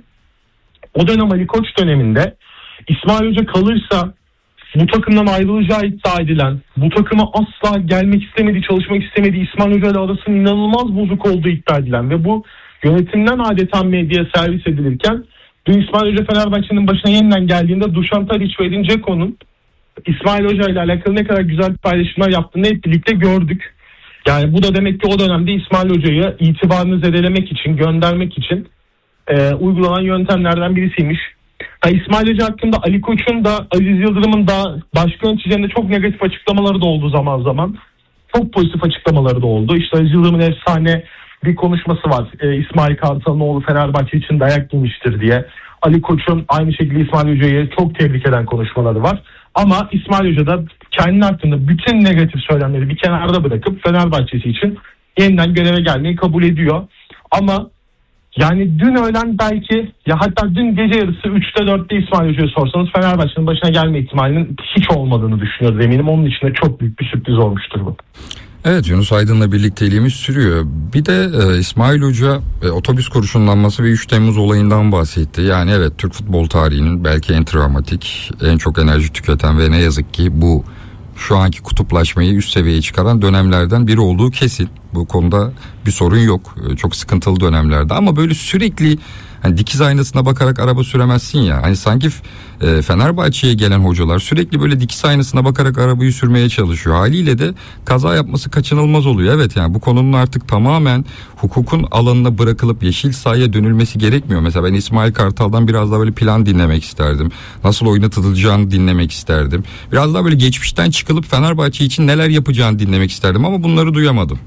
O dönem Ali Koç döneminde İsmail Hoca kalırsa bu takımdan ayrılacağı iddia edilen, bu takıma asla gelmek istemediği, çalışmak istemediği, İsmail Hoca ile arasının inanılmaz bozuk olduğu iddia edilen ve bu yönetimden adeta medyaya servis edilirken dün İsmail Hoca Fenerbahçe'nin başına yeniden geldiğinde Dušan Tadić ve Edin Dzeko'nun İsmail Hoca ile alakalı ne kadar güzel paylaşımlar yaptığını hep birlikte gördük. Yani bu da demek ki o dönemde İsmail Hoca'yı itibarını zedelemek için, göndermek için e, uygulanan yöntemlerden birisiymiş. Ha, İsmail Hoca hakkında Ali Koç'un da Aziz Yıldırım'ın da başka yöneticilerinde çok negatif açıklamaları da oldu zaman zaman. Çok pozitif açıklamaları da oldu. İşte Aziz Yıldırım'ın efsane bir konuşması var. E, İsmail Kartal'ın oğlu Fenerbahçe için dayak yemiştir diye. Ali Koç'un aynı şekilde İsmail Hoca'yı çok tebrik eden konuşmaları var. Ama İsmail Hoca da kendi hakkında bütün negatif söylemleri bir kenarda bırakıp Fenerbahçe'si için yeniden göreve gelmeyi kabul ediyor. Ama yani dün öğlen belki, ya hatta dün gece yarısı üçte dörtte İsmail Hoca'ya sorsanız Fenerbahçe'nin başına gelme ihtimalinin hiç olmadığını düşünüyoruz eminim. Onun için de çok büyük bir sürpriz olmuştur bu. Evet, Yunus Aydın'la birlikteliğimiz sürüyor. Bir de e, İsmail Hoca e, otobüs kurşunlanması ve üç Temmuz olayından bahsetti. Yani evet, Türk futbol tarihinin belki en travmatik, en çok enerji tüketen ve ne yazık ki bu şu anki kutuplaşmayı üst seviyeye çıkaran dönemlerden biri olduğu kesin. Bu konuda bir sorun yok. E, çok sıkıntılı dönemlerde, ama böyle sürekli hani dikiz aynasına bakarak araba süremezsin ya. Hani sanki e, Fenerbahçe'ye gelen hocalar sürekli böyle dikiz aynasına bakarak arabayı sürmeye çalışıyor. Haliyle de kaza yapması kaçınılmaz oluyor. Evet, yani bu konunun artık tamamen hukukun alanına bırakılıp yeşil sahaya dönülmesi gerekmiyor. Mesela ben İsmail Kartal'dan biraz daha böyle plan dinlemek isterdim. Nasıl oynatılacağını dinlemek isterdim. Biraz daha böyle geçmişten çıkılıp Fenerbahçe için neler yapacağını dinlemek isterdim, ama bunları duyamadım.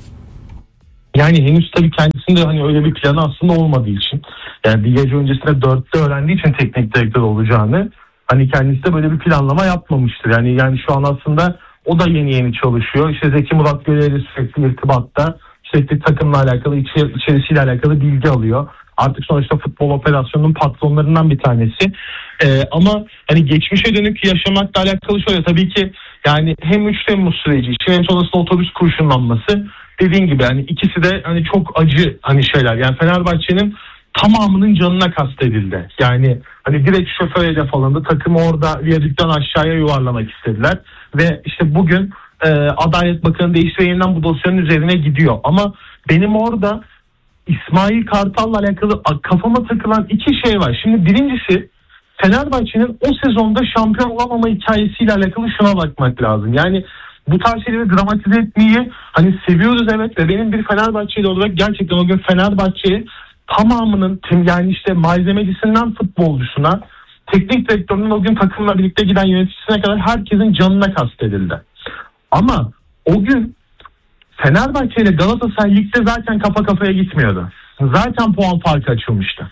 Yani henüz tabii kendisinde hani öyle bir planı aslında olmadığı için, yani bir gece öncesinde dörtte öğrendiği için teknik direktör olacağını, hani kendisi de böyle bir planlama yapmamıştır. Yani yani şu an aslında o da yeni yeni çalışıyor. İşte Zeki Murat Göre'yle sürekli irtibatta. İşte sürekli takımla alakalı, içi, içerisiyle alakalı bilgi alıyor. Artık sonuçta futbol operasyonunun patronlarından bir tanesi. Ee, ama hani geçmişe dönük yaşamakla alakalı şöyle, tabii ki yani hem üç Temmuz süreci için hem sonrasında otobüs kurşunlanması, dediğin gibi hani ikisi de hani çok acı hani şeyler. Yani Fenerbahçe'nin tamamının canına kastedildi. Yani hani direkt şoför hedef alındı. Takımı orada viyadükten aşağıya yuvarlamak istediler. Ve işte bugün e, Adalet Bakanı değişti ve yeniden bu dosyanın üzerine gidiyor. Ama benim orada İsmail Kartal'la alakalı kafama takılan iki şey var. Şimdi birincisi, Fenerbahçe'nin o sezonda şampiyon olamama hikayesiyle alakalı şuna bakmak lazım. Yani bu tarz şeyleri dramatize etmeyi hani seviyoruz evet, ve benim bir Fenerbahçeli olarak gerçekten o gün Fenerbahçe'yi tamamının, yani işte malzemecisinden futbolcusuna, teknik direktörünün o gün takımla birlikte giden yöneticisine kadar herkesin canına kastedildi. Ama o gün Fenerbahçe ile Galatasaray ligde zaten kafa kafaya gitmiyordu. Zaten puan farkı açılmıştı.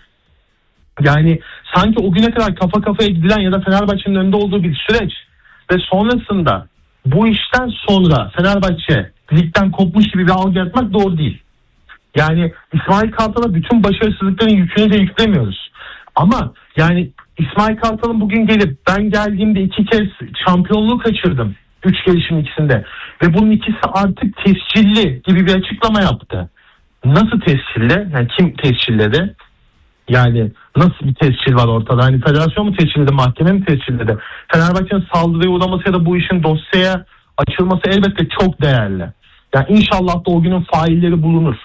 Yani sanki o güne kadar kafa kafaya gidilen ya da Fenerbahçe'nin önünde olduğu bir süreç ve sonrasında bu işten sonra Fenerbahçe ligden kopmuş gibi bir algı yapmak doğru değil. Yani İsmail Kartal'a bütün başarısızlıkların yükünü de yüklemiyoruz. Ama yani İsmail Kartal'ın bugün gelip ben geldiğimde iki kez şampiyonluğu kaçırdım. Üç gelişim ikisinde. Ve bunun ikisi artık tescilli gibi bir açıklama yaptı. Nasıl tescilli? Yani kim tescilledi? Yani nasıl bir tescil var ortada? Hani federasyon mu tescilledi, mahkeme mi tescilledi? Fenerbahçe'nin saldırıya uğraması ya da bu işin dosyaya açılması elbette çok değerli. Yani inşallah da o günün failleri bulunur.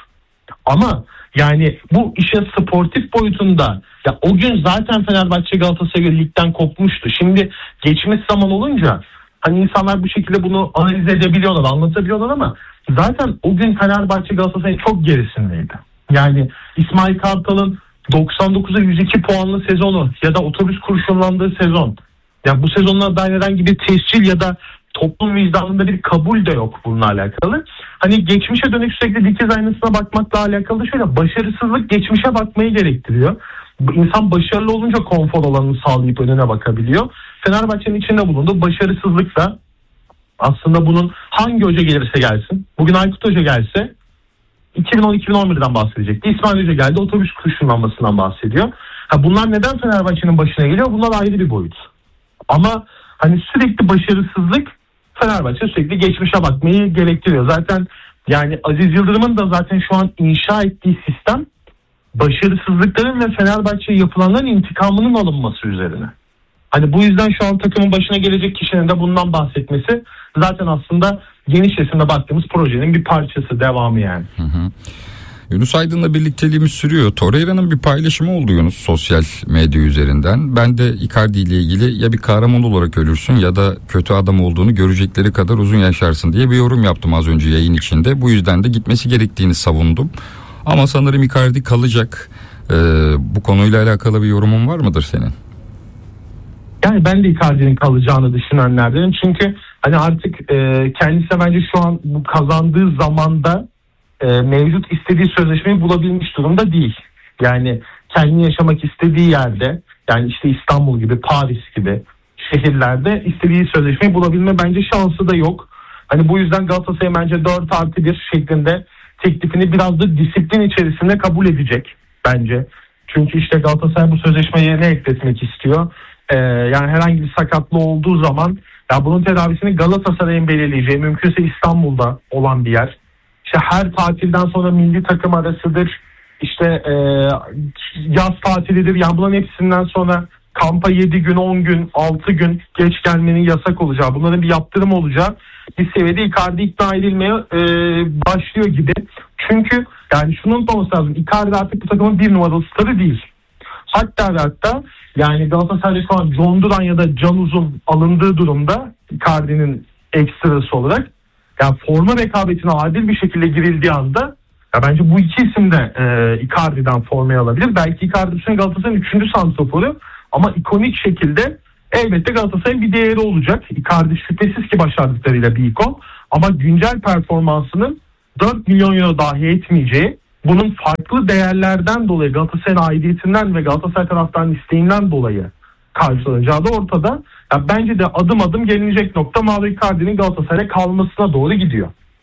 Ama yani bu işin sportif boyutunda, ya o gün zaten Fenerbahçe Galatasaray ligden kopmuştu. Şimdi geçmiş zaman olunca hani insanlar bu şekilde bunu analiz edebiliyorlar, anlatabiliyorlar ama zaten o gün Fenerbahçe Galatasaray çok gerisindeydi. Yani İsmail Kartal'ın doksan dokuza yüz iki puanlı sezonu ya da otobüs kurşunlandığı sezon. Yani bu sezonla dair herhangi bir tescil ya da toplum vicdanında bir kabul de yok bununla alakalı. Hani geçmişe dönük sürekli dikiz aynasına bakmakla alakalı şöyle, başarısızlık geçmişe bakmayı gerektiriyor. İnsan başarılı olunca konfor alanını sağlayıp önüne bakabiliyor. Fenerbahçe'nin içinde bulunduğu başarısızlık da aslında bunun hangi hoca gelirse gelsin. Bugün Aykut Hoca gelse iki bin on iki bin on birden bahsedecekti. İsmail Hoca geldi, otobüs kurşunlanmasından bahsediyor. Ha, bunlar neden Fenerbahçe'nin başına geliyor? Bunlar ayrı bir boyut. Ama hani sürekli başarısızlık Fenerbahçe sürekli geçmişe bakmayı gerektiriyor. Zaten yani Aziz Yıldırım'ın da zaten şu an inşa ettiği sistem başarısızlıkların ve Fenerbahçe'ye yapılanların intikamının alınması üzerine. Hani bu yüzden şu an takımın başına gelecek kişinin de bundan bahsetmesi zaten aslında geniş resimde baktığımız projenin bir parçası, devamı yani. Hı hı. Yunus Aydın'la birlikteliğimiz sürüyor. Torreira'nın bir paylaşımı oldu Yunus sosyal medya üzerinden. Ben de Icardi ile ilgili ya bir kahraman olarak ölürsün ya da kötü adam olduğunu görecekleri kadar uzun yaşarsın diye bir yorum yaptım az önce yayın içinde. Bu yüzden de gitmesi gerektiğini savundum. Ama sanırım Icardi kalacak. Ee, bu konuyla alakalı bir yorumun var mıdır senin? Yani ben de Icardi'nin kalacağını düşünenlerdenim. Çünkü hani artık e, kendisi bence şu an bu kazandığı zamanda e, mevcut istediği sözleşmeyi bulabilmiş durumda değil. Yani kendini yaşamak istediği yerde, yani işte İstanbul gibi, Paris gibi şehirlerde istediği sözleşmeyi bulabilme bence şansı da yok. Hani bu yüzden Galatasaray bence dört artı bir şeklinde teklifini biraz da disiplin içerisinde kabul edecek bence. Çünkü işte Galatasaray bu sözleşmeyi yerine ekletmek istiyor. Ee, yani herhangi bir sakatlığı olduğu zaman ya bunun tedavisini Galatasaray'ın belirleyeceği, mümkünse İstanbul'da olan bir yer. İşte her tatilden sonra milli takım arasıdır, işte e, yaz tatilidir. Yani bunların hepsinden sonra kampa yedi gün, on gün, altı gün geç gelmenin yasak olacağı, bunların bir yaptırım olacağı bir seviyede Icardi ikna edilmeye e, başlıyor gibi. Çünkü yani şunu unutmaması lazım, Icardi artık bu takımın bir numaralı starı değil. Hatta ve hatta yani Galatasaray'da şu an John Duran ya da Can Uzun alındığı durumda Icardi'nin ekstrası olarak, yani forma rekabetine adil bir şekilde girildiği anda ya bence bu iki isim de e, Icardi'den formayı alabilir. Belki Icardi bu sene Galatasaray'ın üçüncü santraforu ama ikonik şekilde elbette Galatasaray'ın bir değeri olacak. Icardi şüphesiz ki başardıklarıyla bir ikon ama güncel performansının dört milyon euro dahi etmeyeceği, bunun farklı değerlerden dolayı, Galatasaray'ın aidiyetinden ve Galatasaray taraftarının isteğinden dolayı karşılanacağı da ortada. Yani bence de adım adım gelinecek nokta Mauro Icardi'nin Galatasaray'a kalmasına doğru gidiyor.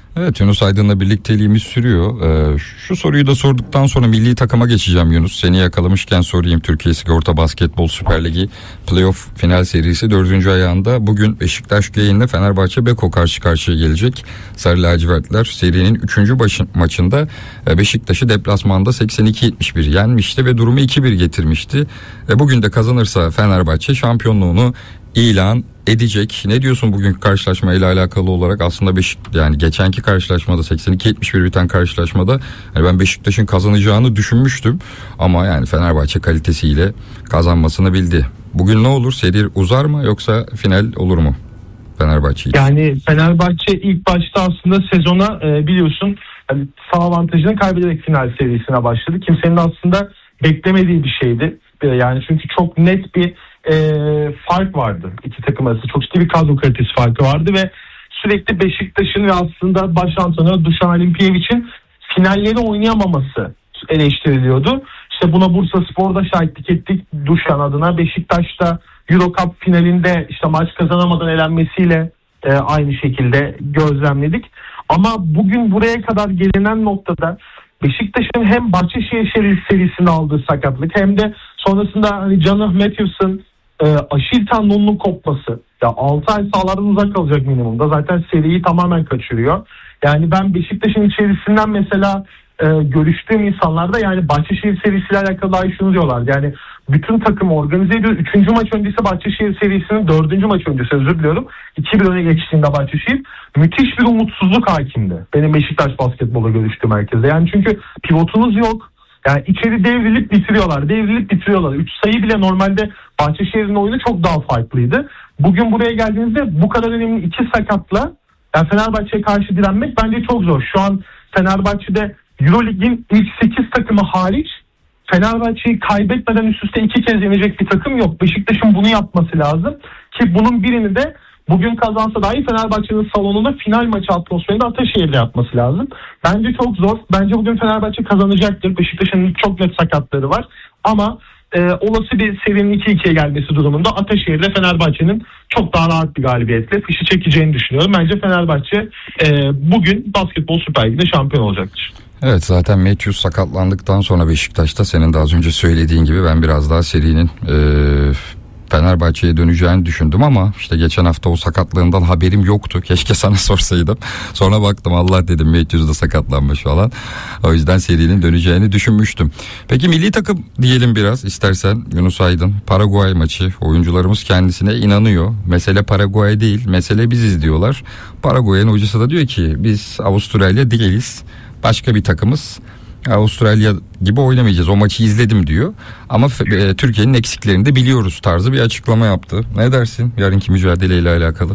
Evet, Yunus Aydın'la birlikteliğimiz sürüyor. Ee, şu soruyu da sorduktan sonra milli takıma geçeceğim Yunus. Seni yakalamışken sorayım. Türkiye Sigorta Basketbol Süper Ligi Playoff final serisi dördüncü ayağında bugün Beşiktaş Göğe'nle Fenerbahçe Beko karşı karşıya gelecek. Sarı lacivertler serinin üçüncü maçında Beşiktaş'ı deplasmanda seksen iki yetmiş bir yenmişti ve durumu iki bir getirmişti. Ve bugün de kazanırsa Fenerbahçe şampiyonluğunu ilan edecek. Ne diyorsun bugünkü karşılaşmayla alakalı olarak? Aslında Beşik yani geçenki karşılaşmada seksen iki yetmiş bir biten karşılaşmada yani ben Beşiktaş'ın kazanacağını düşünmüştüm ama yani Fenerbahçe kalitesiyle kazanmasını bildi. Bugün ne olur? Seri uzar mı yoksa final olur mu Fenerbahçe? Yani Fenerbahçe ilk başta aslında sezona e, biliyorsun yani sağ avantajını kaybederek final serisine başladı. Kimsenin aslında beklemediği bir şeydi. Yani çünkü çok net bir e, fark vardı iki takım arasında. Çok ciddi bir kadro kalitesi farkı vardı ve sürekli Beşiktaş'ın ve aslında baş antrenörü Dušan Olimpijevic'in finalleri oynayamaması eleştiriliyordu. İşte buna Bursaspor'da şahitlik ettik. Dušan adına Beşiktaş'ta Euro Cup finalinde işte maç kazanamadan elenmesiyle e, aynı şekilde gözlemledik. Ama bugün buraya kadar gelinen noktada Beşiktaş'ın hem Bahçeşehir serisinde aldığı sakatlık hem de sonrasında hani Jonah Matthews'ın e, Aşil tendonunun kopması. Ya altı ay sahalardan uzak kalacak minimumda. Zaten seriyi tamamen kaçırıyor. Yani ben Beşiktaş'ın içerisinden mesela e, görüştüğüm insanlarda yani Bahçeşehir serisiyle alakalı dahi şunu diyorlar. Yani bütün takım organize ediyor. Üçüncü maç öncesi Bahçeşehir serisinin dördüncü maç öncesi özür diliyorum. iki bir öne geçtiğinde Bahçeşehir müthiş bir umutsuzluk hakimdi. Benim Beşiktaş basketbola görüştüğüm herkese. Yani çünkü pivotunuz yok. Yani içeri devrilip bitiriyorlar. Devrilip bitiriyorlar. Üç sayı bile normalde Bahçeşehir'in oyunu çok daha farklıydı. Bugün buraya geldiğinizde bu kadar önemli iki sakatla yani Fenerbahçe'ye karşı direnmek bence çok zor. Şu an Fenerbahçe'de Eurolig'in ilk sekiz takımı hariç Fenerbahçe'yi kaybetmeden üst üste iki kez yenecek bir takım yok. Beşiktaş'ın bunu yapması lazım. Ki bunun birini de bugün kazansa dahi Fenerbahçe'nin salonunda final maçı atmosferinde Ataşehir'de yapması lazım. Bence çok zor. Bence bugün Fenerbahçe kazanacaktır. Beşiktaş'ın çok net sakatları var. Ama e, olası bir serinin iki ikiye gelmesi durumunda Ataşehir'de Fenerbahçe'nin çok daha rahat bir galibiyetle fişi çekeceğini düşünüyorum. Bence Fenerbahçe e, bugün Basketbol Süper Ligi'de şampiyon olacaktır. Evet, zaten Matthews sakatlandıktan sonra Beşiktaş'ta senin de az önce söylediğin gibi ben biraz daha serinin e, Fenerbahçe'ye döneceğini düşündüm ama işte geçen hafta o sakatlığından haberim yoktu. Keşke sana sorsaydım. Sonra baktım Allah dedim Matthews da sakatlanmış falan. O yüzden serinin döneceğini düşünmüştüm. Peki milli takım diyelim biraz istersen Yunus Aydın. Paraguay maçı oyuncularımız kendisine inanıyor. Mesele Paraguay değil, mesele biziz diyorlar. Paraguay'ın hocası da diyor ki biz Avustralya değiliz. Başka bir takımız. Avustralya gibi oynamayacağız. O maçı izledim diyor. Ama e, Türkiye'nin eksiklerini de biliyoruz tarzı bir açıklama yaptı. Ne dersin yarınki mücadeleyle alakalı?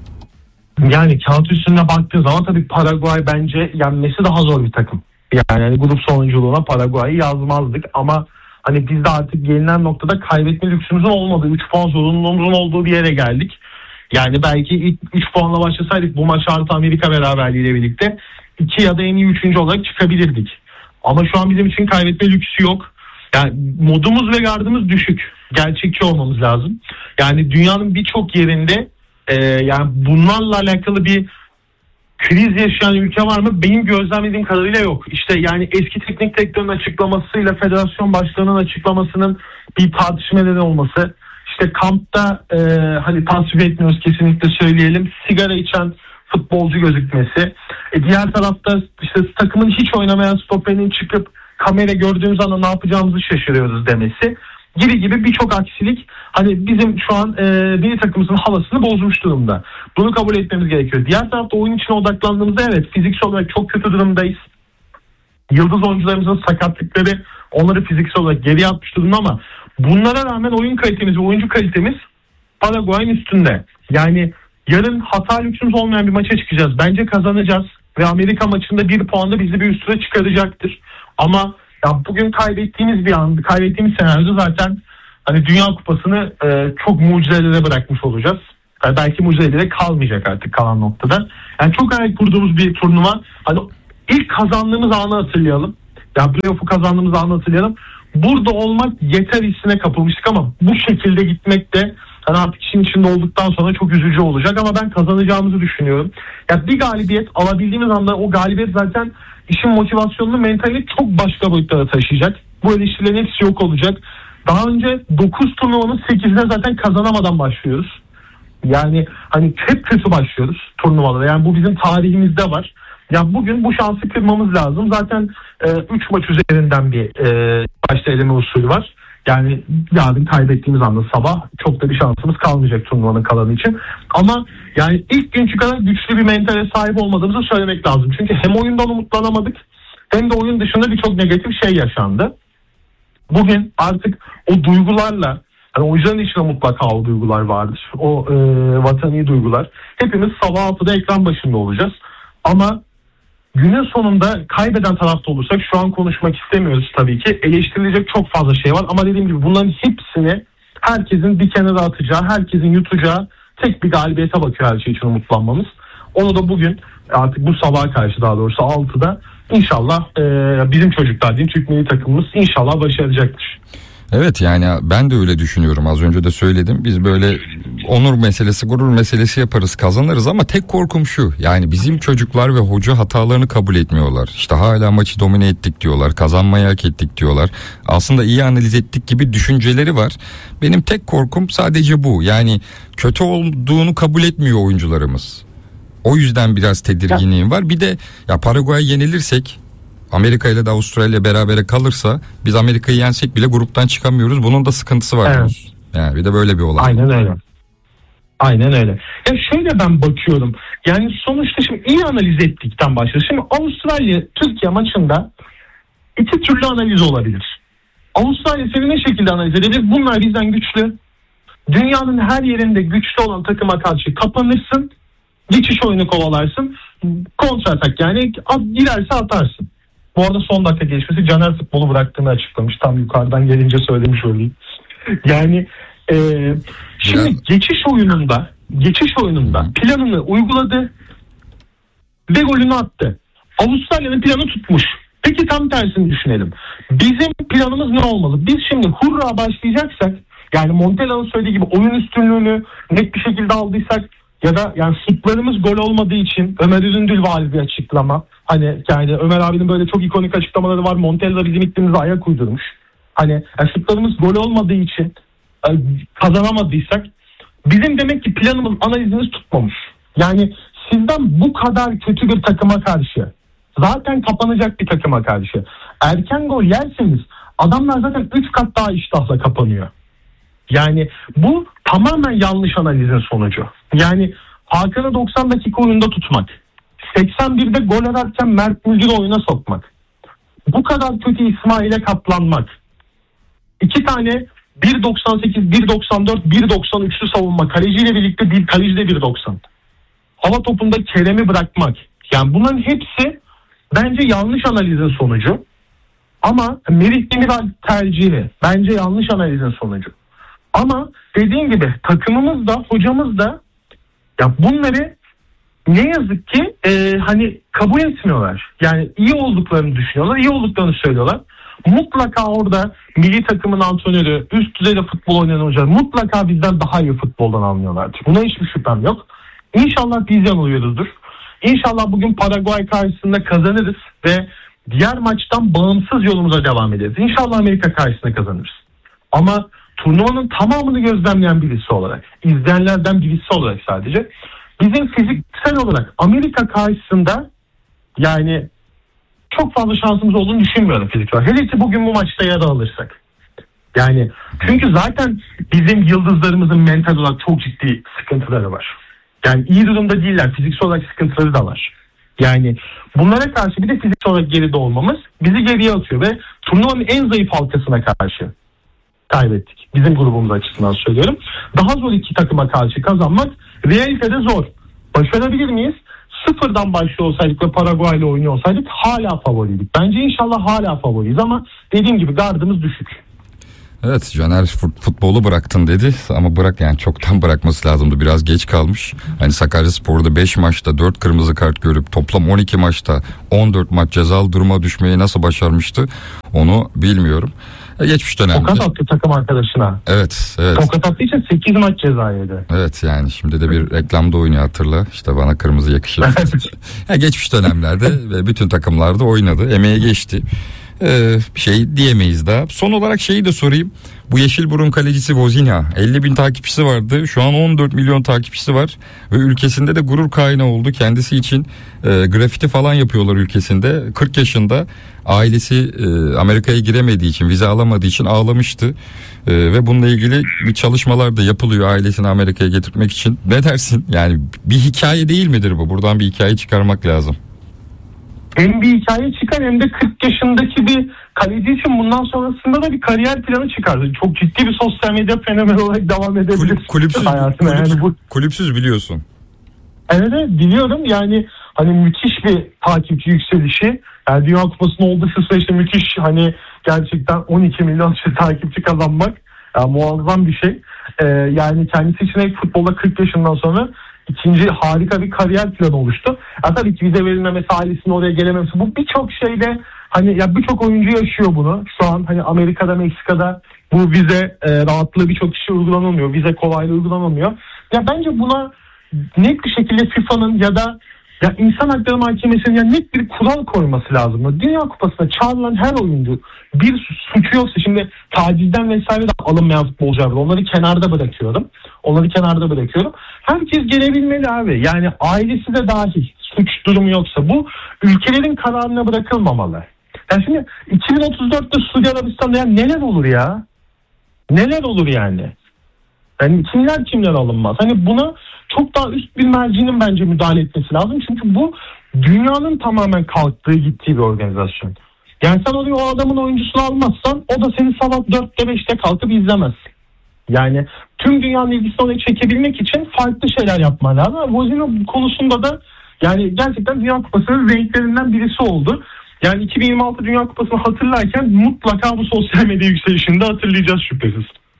Yani kağıt üstünde baktığı zaman tabii Paraguay bence yenmesi daha zor bir takım. Yani hani grup sonunculuğuna Paraguay'ı yazmazdık ama hani biz de artık gelinen noktada kaybetme lüksümüzün olmadığı, üç puan zorunluluğumuzun olduğu bir yere geldik. Yani belki ilk üç puanla başlasaydık bu maç artı Amerika beraberliğiyle birlikte iki ya da en iyi üçüncü olarak çıkabilirdik. Ama şu an bizim için kaybetme lüksü yok. Yani modumuz ve gardımız düşük. Gerçekçi olmamız lazım. Yani dünyanın birçok yerinde e, yani bunlarla alakalı bir kriz yaşayan ülke var mı? Benim gözlemlediğim kadarıyla yok. İşte yani eski teknik direktörün açıklamasıyla federasyon başkanının açıklamasının bir tartışma neden olması. İşte kampta e, hani tasvip etmiyoruz kesinlikle söyleyelim. Sigara içen futbolcu gözükmesi. E diğer tarafta işte takımın hiç oynamayan stoperinin çıkıp kamera gördüğümüz anda ne yapacağımızı şaşırıyoruz demesi gibi gibi birçok aksilik hani bizim şu an e, milli takımımızın havasını bozmuş durumda. Bunu kabul etmemiz gerekiyor. Diğer tarafta oyun içine odaklandığımızda evet fiziksel olarak çok kötü durumdayız. Yıldız oyuncularımızın sakatlıkları onları fiziksel olarak geriye atmış durumda ama bunlara rağmen oyun kalitemiz ve oyuncu kalitemiz Paraguay'ın üstünde. Yani yarın hata lüksümüz olmayan bir maça çıkacağız. Bence kazanacağız ve Amerika maçında bir puanda bizi bir üstüne çıkaracaktır. Ama ya bugün kaybettiğimiz bir an, kaybettiğimiz senaryoda zaten hani Dünya Kupası'nı e, çok mucizelere bırakmış olacağız. Yani belki mucizelere kalmayacak artık kalan noktada. Yani çok hayal kurduğumuz bir turnuva. Hani ilk kazandığımız anı hatırlayalım. Ya playoff'u kazandığımız anı hatırlayalım. Burada olmak yeter hissine kapılmıştık ama bu şekilde gitmek de Yani artık işin içinde olduktan sonra çok üzücü olacak ama ben kazanacağımızı düşünüyorum. Ya bir galibiyet alabildiğimiz anda o galibiyet zaten işin motivasyonunu, mentalini çok başka boyutlara taşıyacak. Bu eleştirilerin hepsi yok olacak. Daha önce dokuz turnuvanın sekizine zaten kazanamadan başlıyoruz. Yani hani hep kötü başlıyoruz turnuvalara. Yani bu bizim tarihimizde var. Ya bugün bu şansı kırmamız lazım. Zaten üç e, maç üzerinden bir e, başta eleme usulü var. Yani yarın kaybettiğimiz anda sabah çok da bir şansımız kalmayacak turnuvanın kalanı için. Ama yani ilk günkü kadar güçlü bir mentale sahip olmadığımızı söylemek lazım. Çünkü hem oyundan umutlanamadık hem de oyun dışında birçok negatif şey yaşandı. Bugün artık o duygularla, yani oyuncuların içinde mutlaka o duygular vardır. O e, vatani duygular. Hepimiz sabah altıda ekran başında olacağız. Ama günün sonunda kaybeden tarafta olursak, şu an konuşmak istemiyoruz tabii ki. Eleştirilecek çok fazla şey var ama dediğim gibi bunların hepsini herkesin bir kenara atacağı, herkesin yutacağı tek bir galibiyete bakıyor her şey için umutlanmamız. Onu da bugün artık bu sabaha karşı, daha doğrusu altıda inşallah e, bizim çocuklar diyeyim, Türk milli takımımız inşallah başaracaktır. Evet, yani ben de öyle düşünüyorum, az önce de söyledim. Biz böyle onur meselesi, gurur meselesi yaparız, kazanırız ama tek korkum şu: yani bizim çocuklar ve hoca hatalarını kabul etmiyorlar. İşte hala maçı domine ettik diyorlar, kazanmayı hak ettik diyorlar. Aslında iyi analiz ettik gibi düşünceleri var. Benim tek korkum sadece bu. Yani kötü olduğunu kabul etmiyor oyuncularımız. O yüzden biraz tedirginliğim var. Bir de ya Paraguay yenilirsek, Amerika ile de Avustralya berabere kalırsa, biz Amerika'yı yensek bile gruptan çıkamıyoruz. Bunun da sıkıntısı var. Evet. Yani bir de böyle bir olay. Aynen öyle. Aynen öyle. Ya şöyle ben bakıyorum. Yani sonuçta şimdi iyi analiz ettikten başlıyoruz. Şimdi Avustralya Türkiye maçında iki türlü analiz olabilir. Avustralya seni ne şekilde analiz edebilir? Bunlar bizden güçlü. Dünyanın her yerinde güçlü olan takıma karşı kapanırsın. Geçiş oyunu kovalarsın. Kontra atak, yani at, girerse atarsın. Bu arada son dakika gelişmesi, Caner futbolu bıraktığını açıklamış. Tam yukarıdan gelince söylemiş olayım. Yani e, şimdi Biraz... geçiş oyununda geçiş oyununda planını uyguladı ve golünü attı. Avustralya'nın planı tutmuş. Peki tam tersini düşünelim. Bizim planımız ne olmalı? Biz şimdi hurra başlayacaksak, yani Montella'nın söylediği gibi oyun üstünlüğünü net bir şekilde aldıysak ya da yani şutlarımız gol olmadığı için, Ömer Üzündül var bir açıklama. Hani yani Ömer abinin böyle çok ikonik açıklamaları var. Montella bizim iklimimize ayak uydurmuş. Hani yani şutlarımız gol olmadığı için kazanamadıysak, bizim demek ki planımız, analizimiz tutmamış. Yani sizden bu kadar kötü bir takıma karşı, zaten kapanacak bir takıma karşı erken gol yerseniz adamlar zaten üç kat daha iştahla kapanıyor. Yani bu tamamen yanlış analizin sonucu. Yani Hakan'ı doksan dakika oyunda tutmak, seksen birde gol atarken Mert Müldür'ü oyuna sokmak, bu kadar kötü İsmail'e katlanmak, iki tane bir doksan sekiz, bir doksan dört, bir doksan üçlü savunma, kaleciyle birlikte bir kaleci de bir doksan. Hava topunda Kerem'i bırakmak. Yani bunların hepsi bence yanlış analizin sonucu. Ama Merih Demiral tercihi bence yanlış analizin sonucu. Ama dediğim gibi takımımız da hocamız da ya bunları ne yazık ki e, hani kabul etmiyorlar. Yani iyi olduklarını düşünüyorlar, iyi olduklarını söylüyorlar. Mutlaka orada milli takımın antrenörü, üst düzeyde futbol oynayan hocalar mutlaka bizden daha iyi futboldan anlıyorlardır. Buna hiçbir şüphem yok. İnşallah biz yanılıyoruzdur. İnşallah bugün Paraguay karşısında kazanırız ve diğer maçtan bağımsız yolumuza devam ederiz. İnşallah Amerika karşısında kazanırız. Ama turnuvanın tamamını gözlemleyen birisi olarak, izleyenlerden birisi olarak sadece, bizim fiziksel olarak Amerika karşısında yani çok fazla şansımız olduğunu düşünmüyorum fiziksel. Hele ki bugün bu maçta yer alırsak. Yani çünkü zaten bizim yıldızlarımızın mental olarak çok ciddi sıkıntıları var. Yani iyi durumda değiller. Fiziksel olarak sıkıntıları da var. Yani bunlara karşı bir de fiziksel olarak geride olmamız bizi geriye atıyor ve turnuvanın en zayıf halkasına karşı kaybettik. Bizim grubumuz açısından söylüyorum. Daha zor iki takıma karşı kazanmak realitede zor. Başarabilir miyiz? Sıfırdan başlıyor olsaydık ve Paraguay ile oynuyor olsaydık hala favoriydik. Bence inşallah hala favoriyiz ama dediğim gibi gardımız düşük. Evet, Caner futbolu bıraktın dedi ama bırak yani çoktan bırakması lazımdı, biraz geç kalmış. Hani Sakaryaspor'da beş maçta dört kırmızı kart görüp toplam on iki maçta on dört maç cezalı duruma düşmeyi nasıl başarmıştı onu bilmiyorum. E, geçmiş dönemde. Tokat attı takım arkadaşına. Evet, evet. Tokat attığı için sekiz maç ceza yedi. Evet, yani şimdi de bir reklamda oynuyor, hatırla. İşte bana kırmızı yakışır. Ya geçmiş dönemlerde ve bütün takımlarda oynadı. Emeğe geçti. Ee, bir şey diyemeyiz daha. Son olarak şeyi de sorayım. Bu Yeşilburun kalecisi Vozinha elli bin takipçisi vardı. Şu an on dört milyon takipçisi var. Ve ülkesinde de gurur kaynağı oldu. Kendisi için e, grafiti falan yapıyorlar ülkesinde. kırk yaşında, ailesi e, Amerika'ya giremediği için, vize alamadığı için ağlamıştı. E, ve bununla ilgili bir çalışmalar da yapılıyor ailesini Amerika'ya getirmek için. Ne dersin? Yani bir hikaye değil midir bu? Buradan bir hikaye çıkarmak lazım. Hem bir hikaye çıkar hem de kırk yaşındaki bir kaleci için bundan sonrasında da bir kariyer planı çıkardı. Çok ciddi bir sosyal medya fenomeni olarak devam edebilir. Kulüp, kulüpsüz, hayatına. kulüp, Yani bu, kulüpsüz biliyorsun. evet, evet biliyorum yani hani müthiş bir takipçi yükselişi. Yani Dünya Kupası'nın olduğu şu süreçte müthiş, hani gerçekten on iki milyon takipçi kazanmak yani muazzam bir şey. Ee, yani kendisi için hep futbolda kırk yaşından sonra İkinci harika bir kariyer planı oluştu. Ya tabii ki vize verilmemesi, ailesinin oraya gelememesi, bu birçok şeyde hani ya birçok oyuncu yaşıyor bunu. Şu an hani Amerika'da, Meksika'da bu vize e, rahatlığı birçok kişi uygulanamıyor. Vize kolaylığı uygulanamıyor. Ya bence buna net bir şekilde FIFA'nın ya da ya İnsan Hakları Mahkemesi'nin ya net bir kural koyması lazım. Dünya Kupası'na çağrılan her oyuncu bir suçu yoksa, şimdi tacizden vesaire de alınmayan futbolcular var. Onları kenarda bırakıyorum. Onları kenarda bırakıyorum. Herkes gelebilmeli abi. Yani ailesi de dahil, suç durumu yoksa bu ülkelerin kararına bırakılmamalı. Yani şimdi iki bin otuz dörtte Suudi Arabistan'da ya neler olur ya? Neler olur yani? Yani kimler kimler alınmaz? Hani buna çok daha üst bir mercinin bence müdahale etmesi lazım. Çünkü bu dünyanın tamamen kalktığı, gittiği bir organizasyon. Yani sen oraya o adamın oyuncusunu almazsan o da seni sabah dörtte beşte kalkıp izlemez. Yani tüm dünyanın ilgisini oraya çekebilmek için farklı şeyler yapman lazım. Vozinha konusunda da yani gerçekten Dünya Kupası'nın renklerinden birisi oldu. Yani iki bin yirmi altı Dünya Kupası'nı hatırlarken mutlaka bu sosyal medya yükselişini de hatırlayacağız şüphesiz.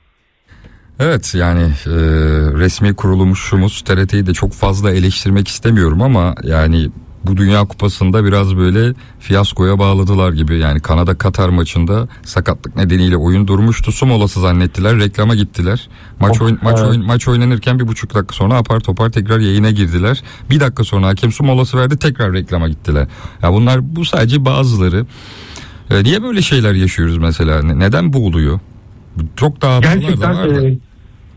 Evet, yani e, resmi kuruluşumuz T R T'yi de çok fazla eleştirmek istemiyorum ama yani bu Dünya Kupası'nda biraz böyle fiyaskoya bağladılar gibi. Yani Kanada Katar maçında sakatlık nedeniyle oyun durmuştu. Su molası zannettiler, reklama gittiler. Maç oyun, maç oyun, maç oynanırken bir buçuk dakika sonra apar topar tekrar yayına girdiler. Bir dakika sonra hakem su molası verdi, tekrar reklama gittiler. Ya bunlar, bu sadece bazıları. E, niye böyle şeyler yaşıyoruz mesela? Neden bu oluyor? Çok daha gerçekten da var da. E,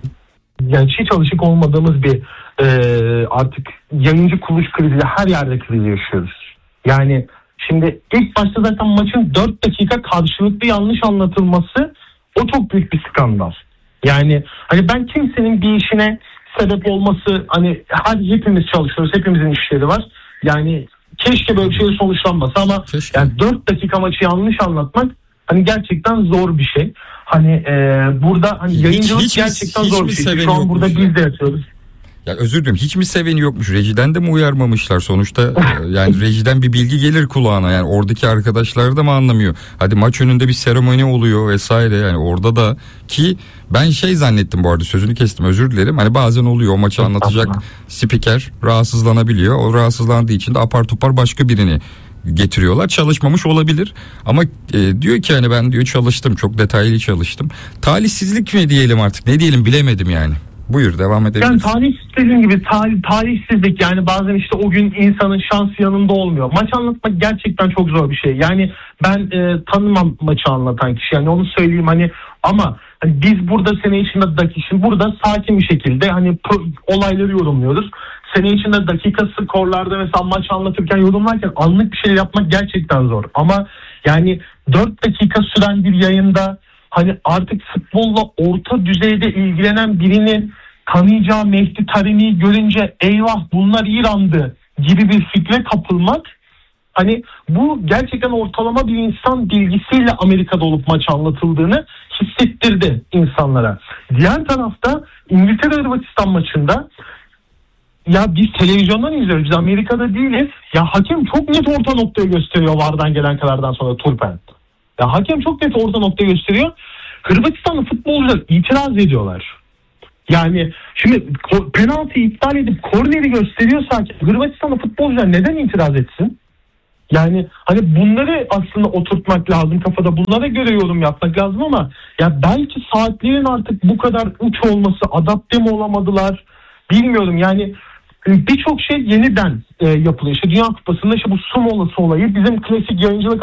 yani hiç alışık olmadığımız bir e, artık yayıncı kuruluş kriziyle her yerde kriz yaşıyoruz. Yani şimdi ilk başta zaten maçın dört dakika karşılıklı yanlış anlatılması, o çok büyük bir skandal. Yani hani ben kimsenin bir işine sebep olması, hani hadi hepimiz çalışıyoruz, hepimizin işleri var. Yani keşke böyle bir şey sonuçlanmasa ama keşke. Yani dört dakika maçı yanlış anlatmak hani gerçekten zor bir şey. Hani e, burada hani hiç, yayıncılık hiç, gerçekten hiç zor bir şey. Şu an burada ya. Biz de yapıyoruz. Ya özür dilerim, hiç mi seveni yokmuş? Rejiden de mi uyarmamışlar? Sonuçta yani rejiden bir bilgi gelir kulağına. Yani oradaki arkadaşlar da mı anlamıyor? Hadi maç önünde bir seremoni oluyor vesaire. Yani orada da ki ben şey zannettim, bu arada sözünü kestim, özür dilerim. Hani bazen oluyor, o maçı anlatacak spiker rahatsızlanabiliyor. O rahatsızlandığı için de apar topar başka birini getiriyorlar. Çalışmamış olabilir ama e, diyor ki hani ben diyor çalıştım, çok detaylı çalıştım. Talihsizlik mi diyelim artık, ne diyelim bilemedim yani. Buyur, devam edelim. Yani tarih dediğim gibi tarih, tarihsizlik yani bazen işte o gün insanın şansı yanında olmuyor. Maç anlatmak gerçekten çok zor bir şey. Yani ben e, tanımam maçı anlatan kişi, yani onu söyleyeyim hani, ama hani biz burada sene içinde dakika, burada sakin bir şekilde hani pro, olayları yorumluyoruz. Sene içinde dakika skorlarda mesela maç anlatırken, yorumlarken anlık bir şey yapmak gerçekten zor. Ama yani dört dakika süren bir yayında hani artık futbolla orta düzeyde ilgilenen birinin tanıyacağı Mehdi Taremi'yi görünce eyvah bunlar İran'dı gibi bir fikre kapılmak, hani bu gerçekten ortalama bir insan bilgisiyle Amerika'da olup maç anlatıldığını hissettirdi insanlara. Diğer tarafta İngiltere-Hırvatistan maçında ya biz televizyondan izliyoruz, biz Amerika'da değiliz. Ya hakem çok net orta noktayı gösteriyor vardan gelen karardan sonra, Turpen. Ya hakem çok net orta noktayı gösteriyor. Hırvatistanlı futbolcular itiraz ediyorlar. Yani şimdi penaltıyı iptal edip korneri gösteriyorsa Hırvatistanlı futbolcular neden itiraz etsin? Yani hani bunları aslında oturtmak lazım kafada, bunlara göre yorum yapmak lazım ama ya belki saatlerin artık bu kadar uç olması, adapte mi olamadılar bilmiyorum yani. Birçok şey yeniden e, yapılıyor. İşte Dünya Kupası'nda işte bu su molası olayı bizim klasik yayıncılık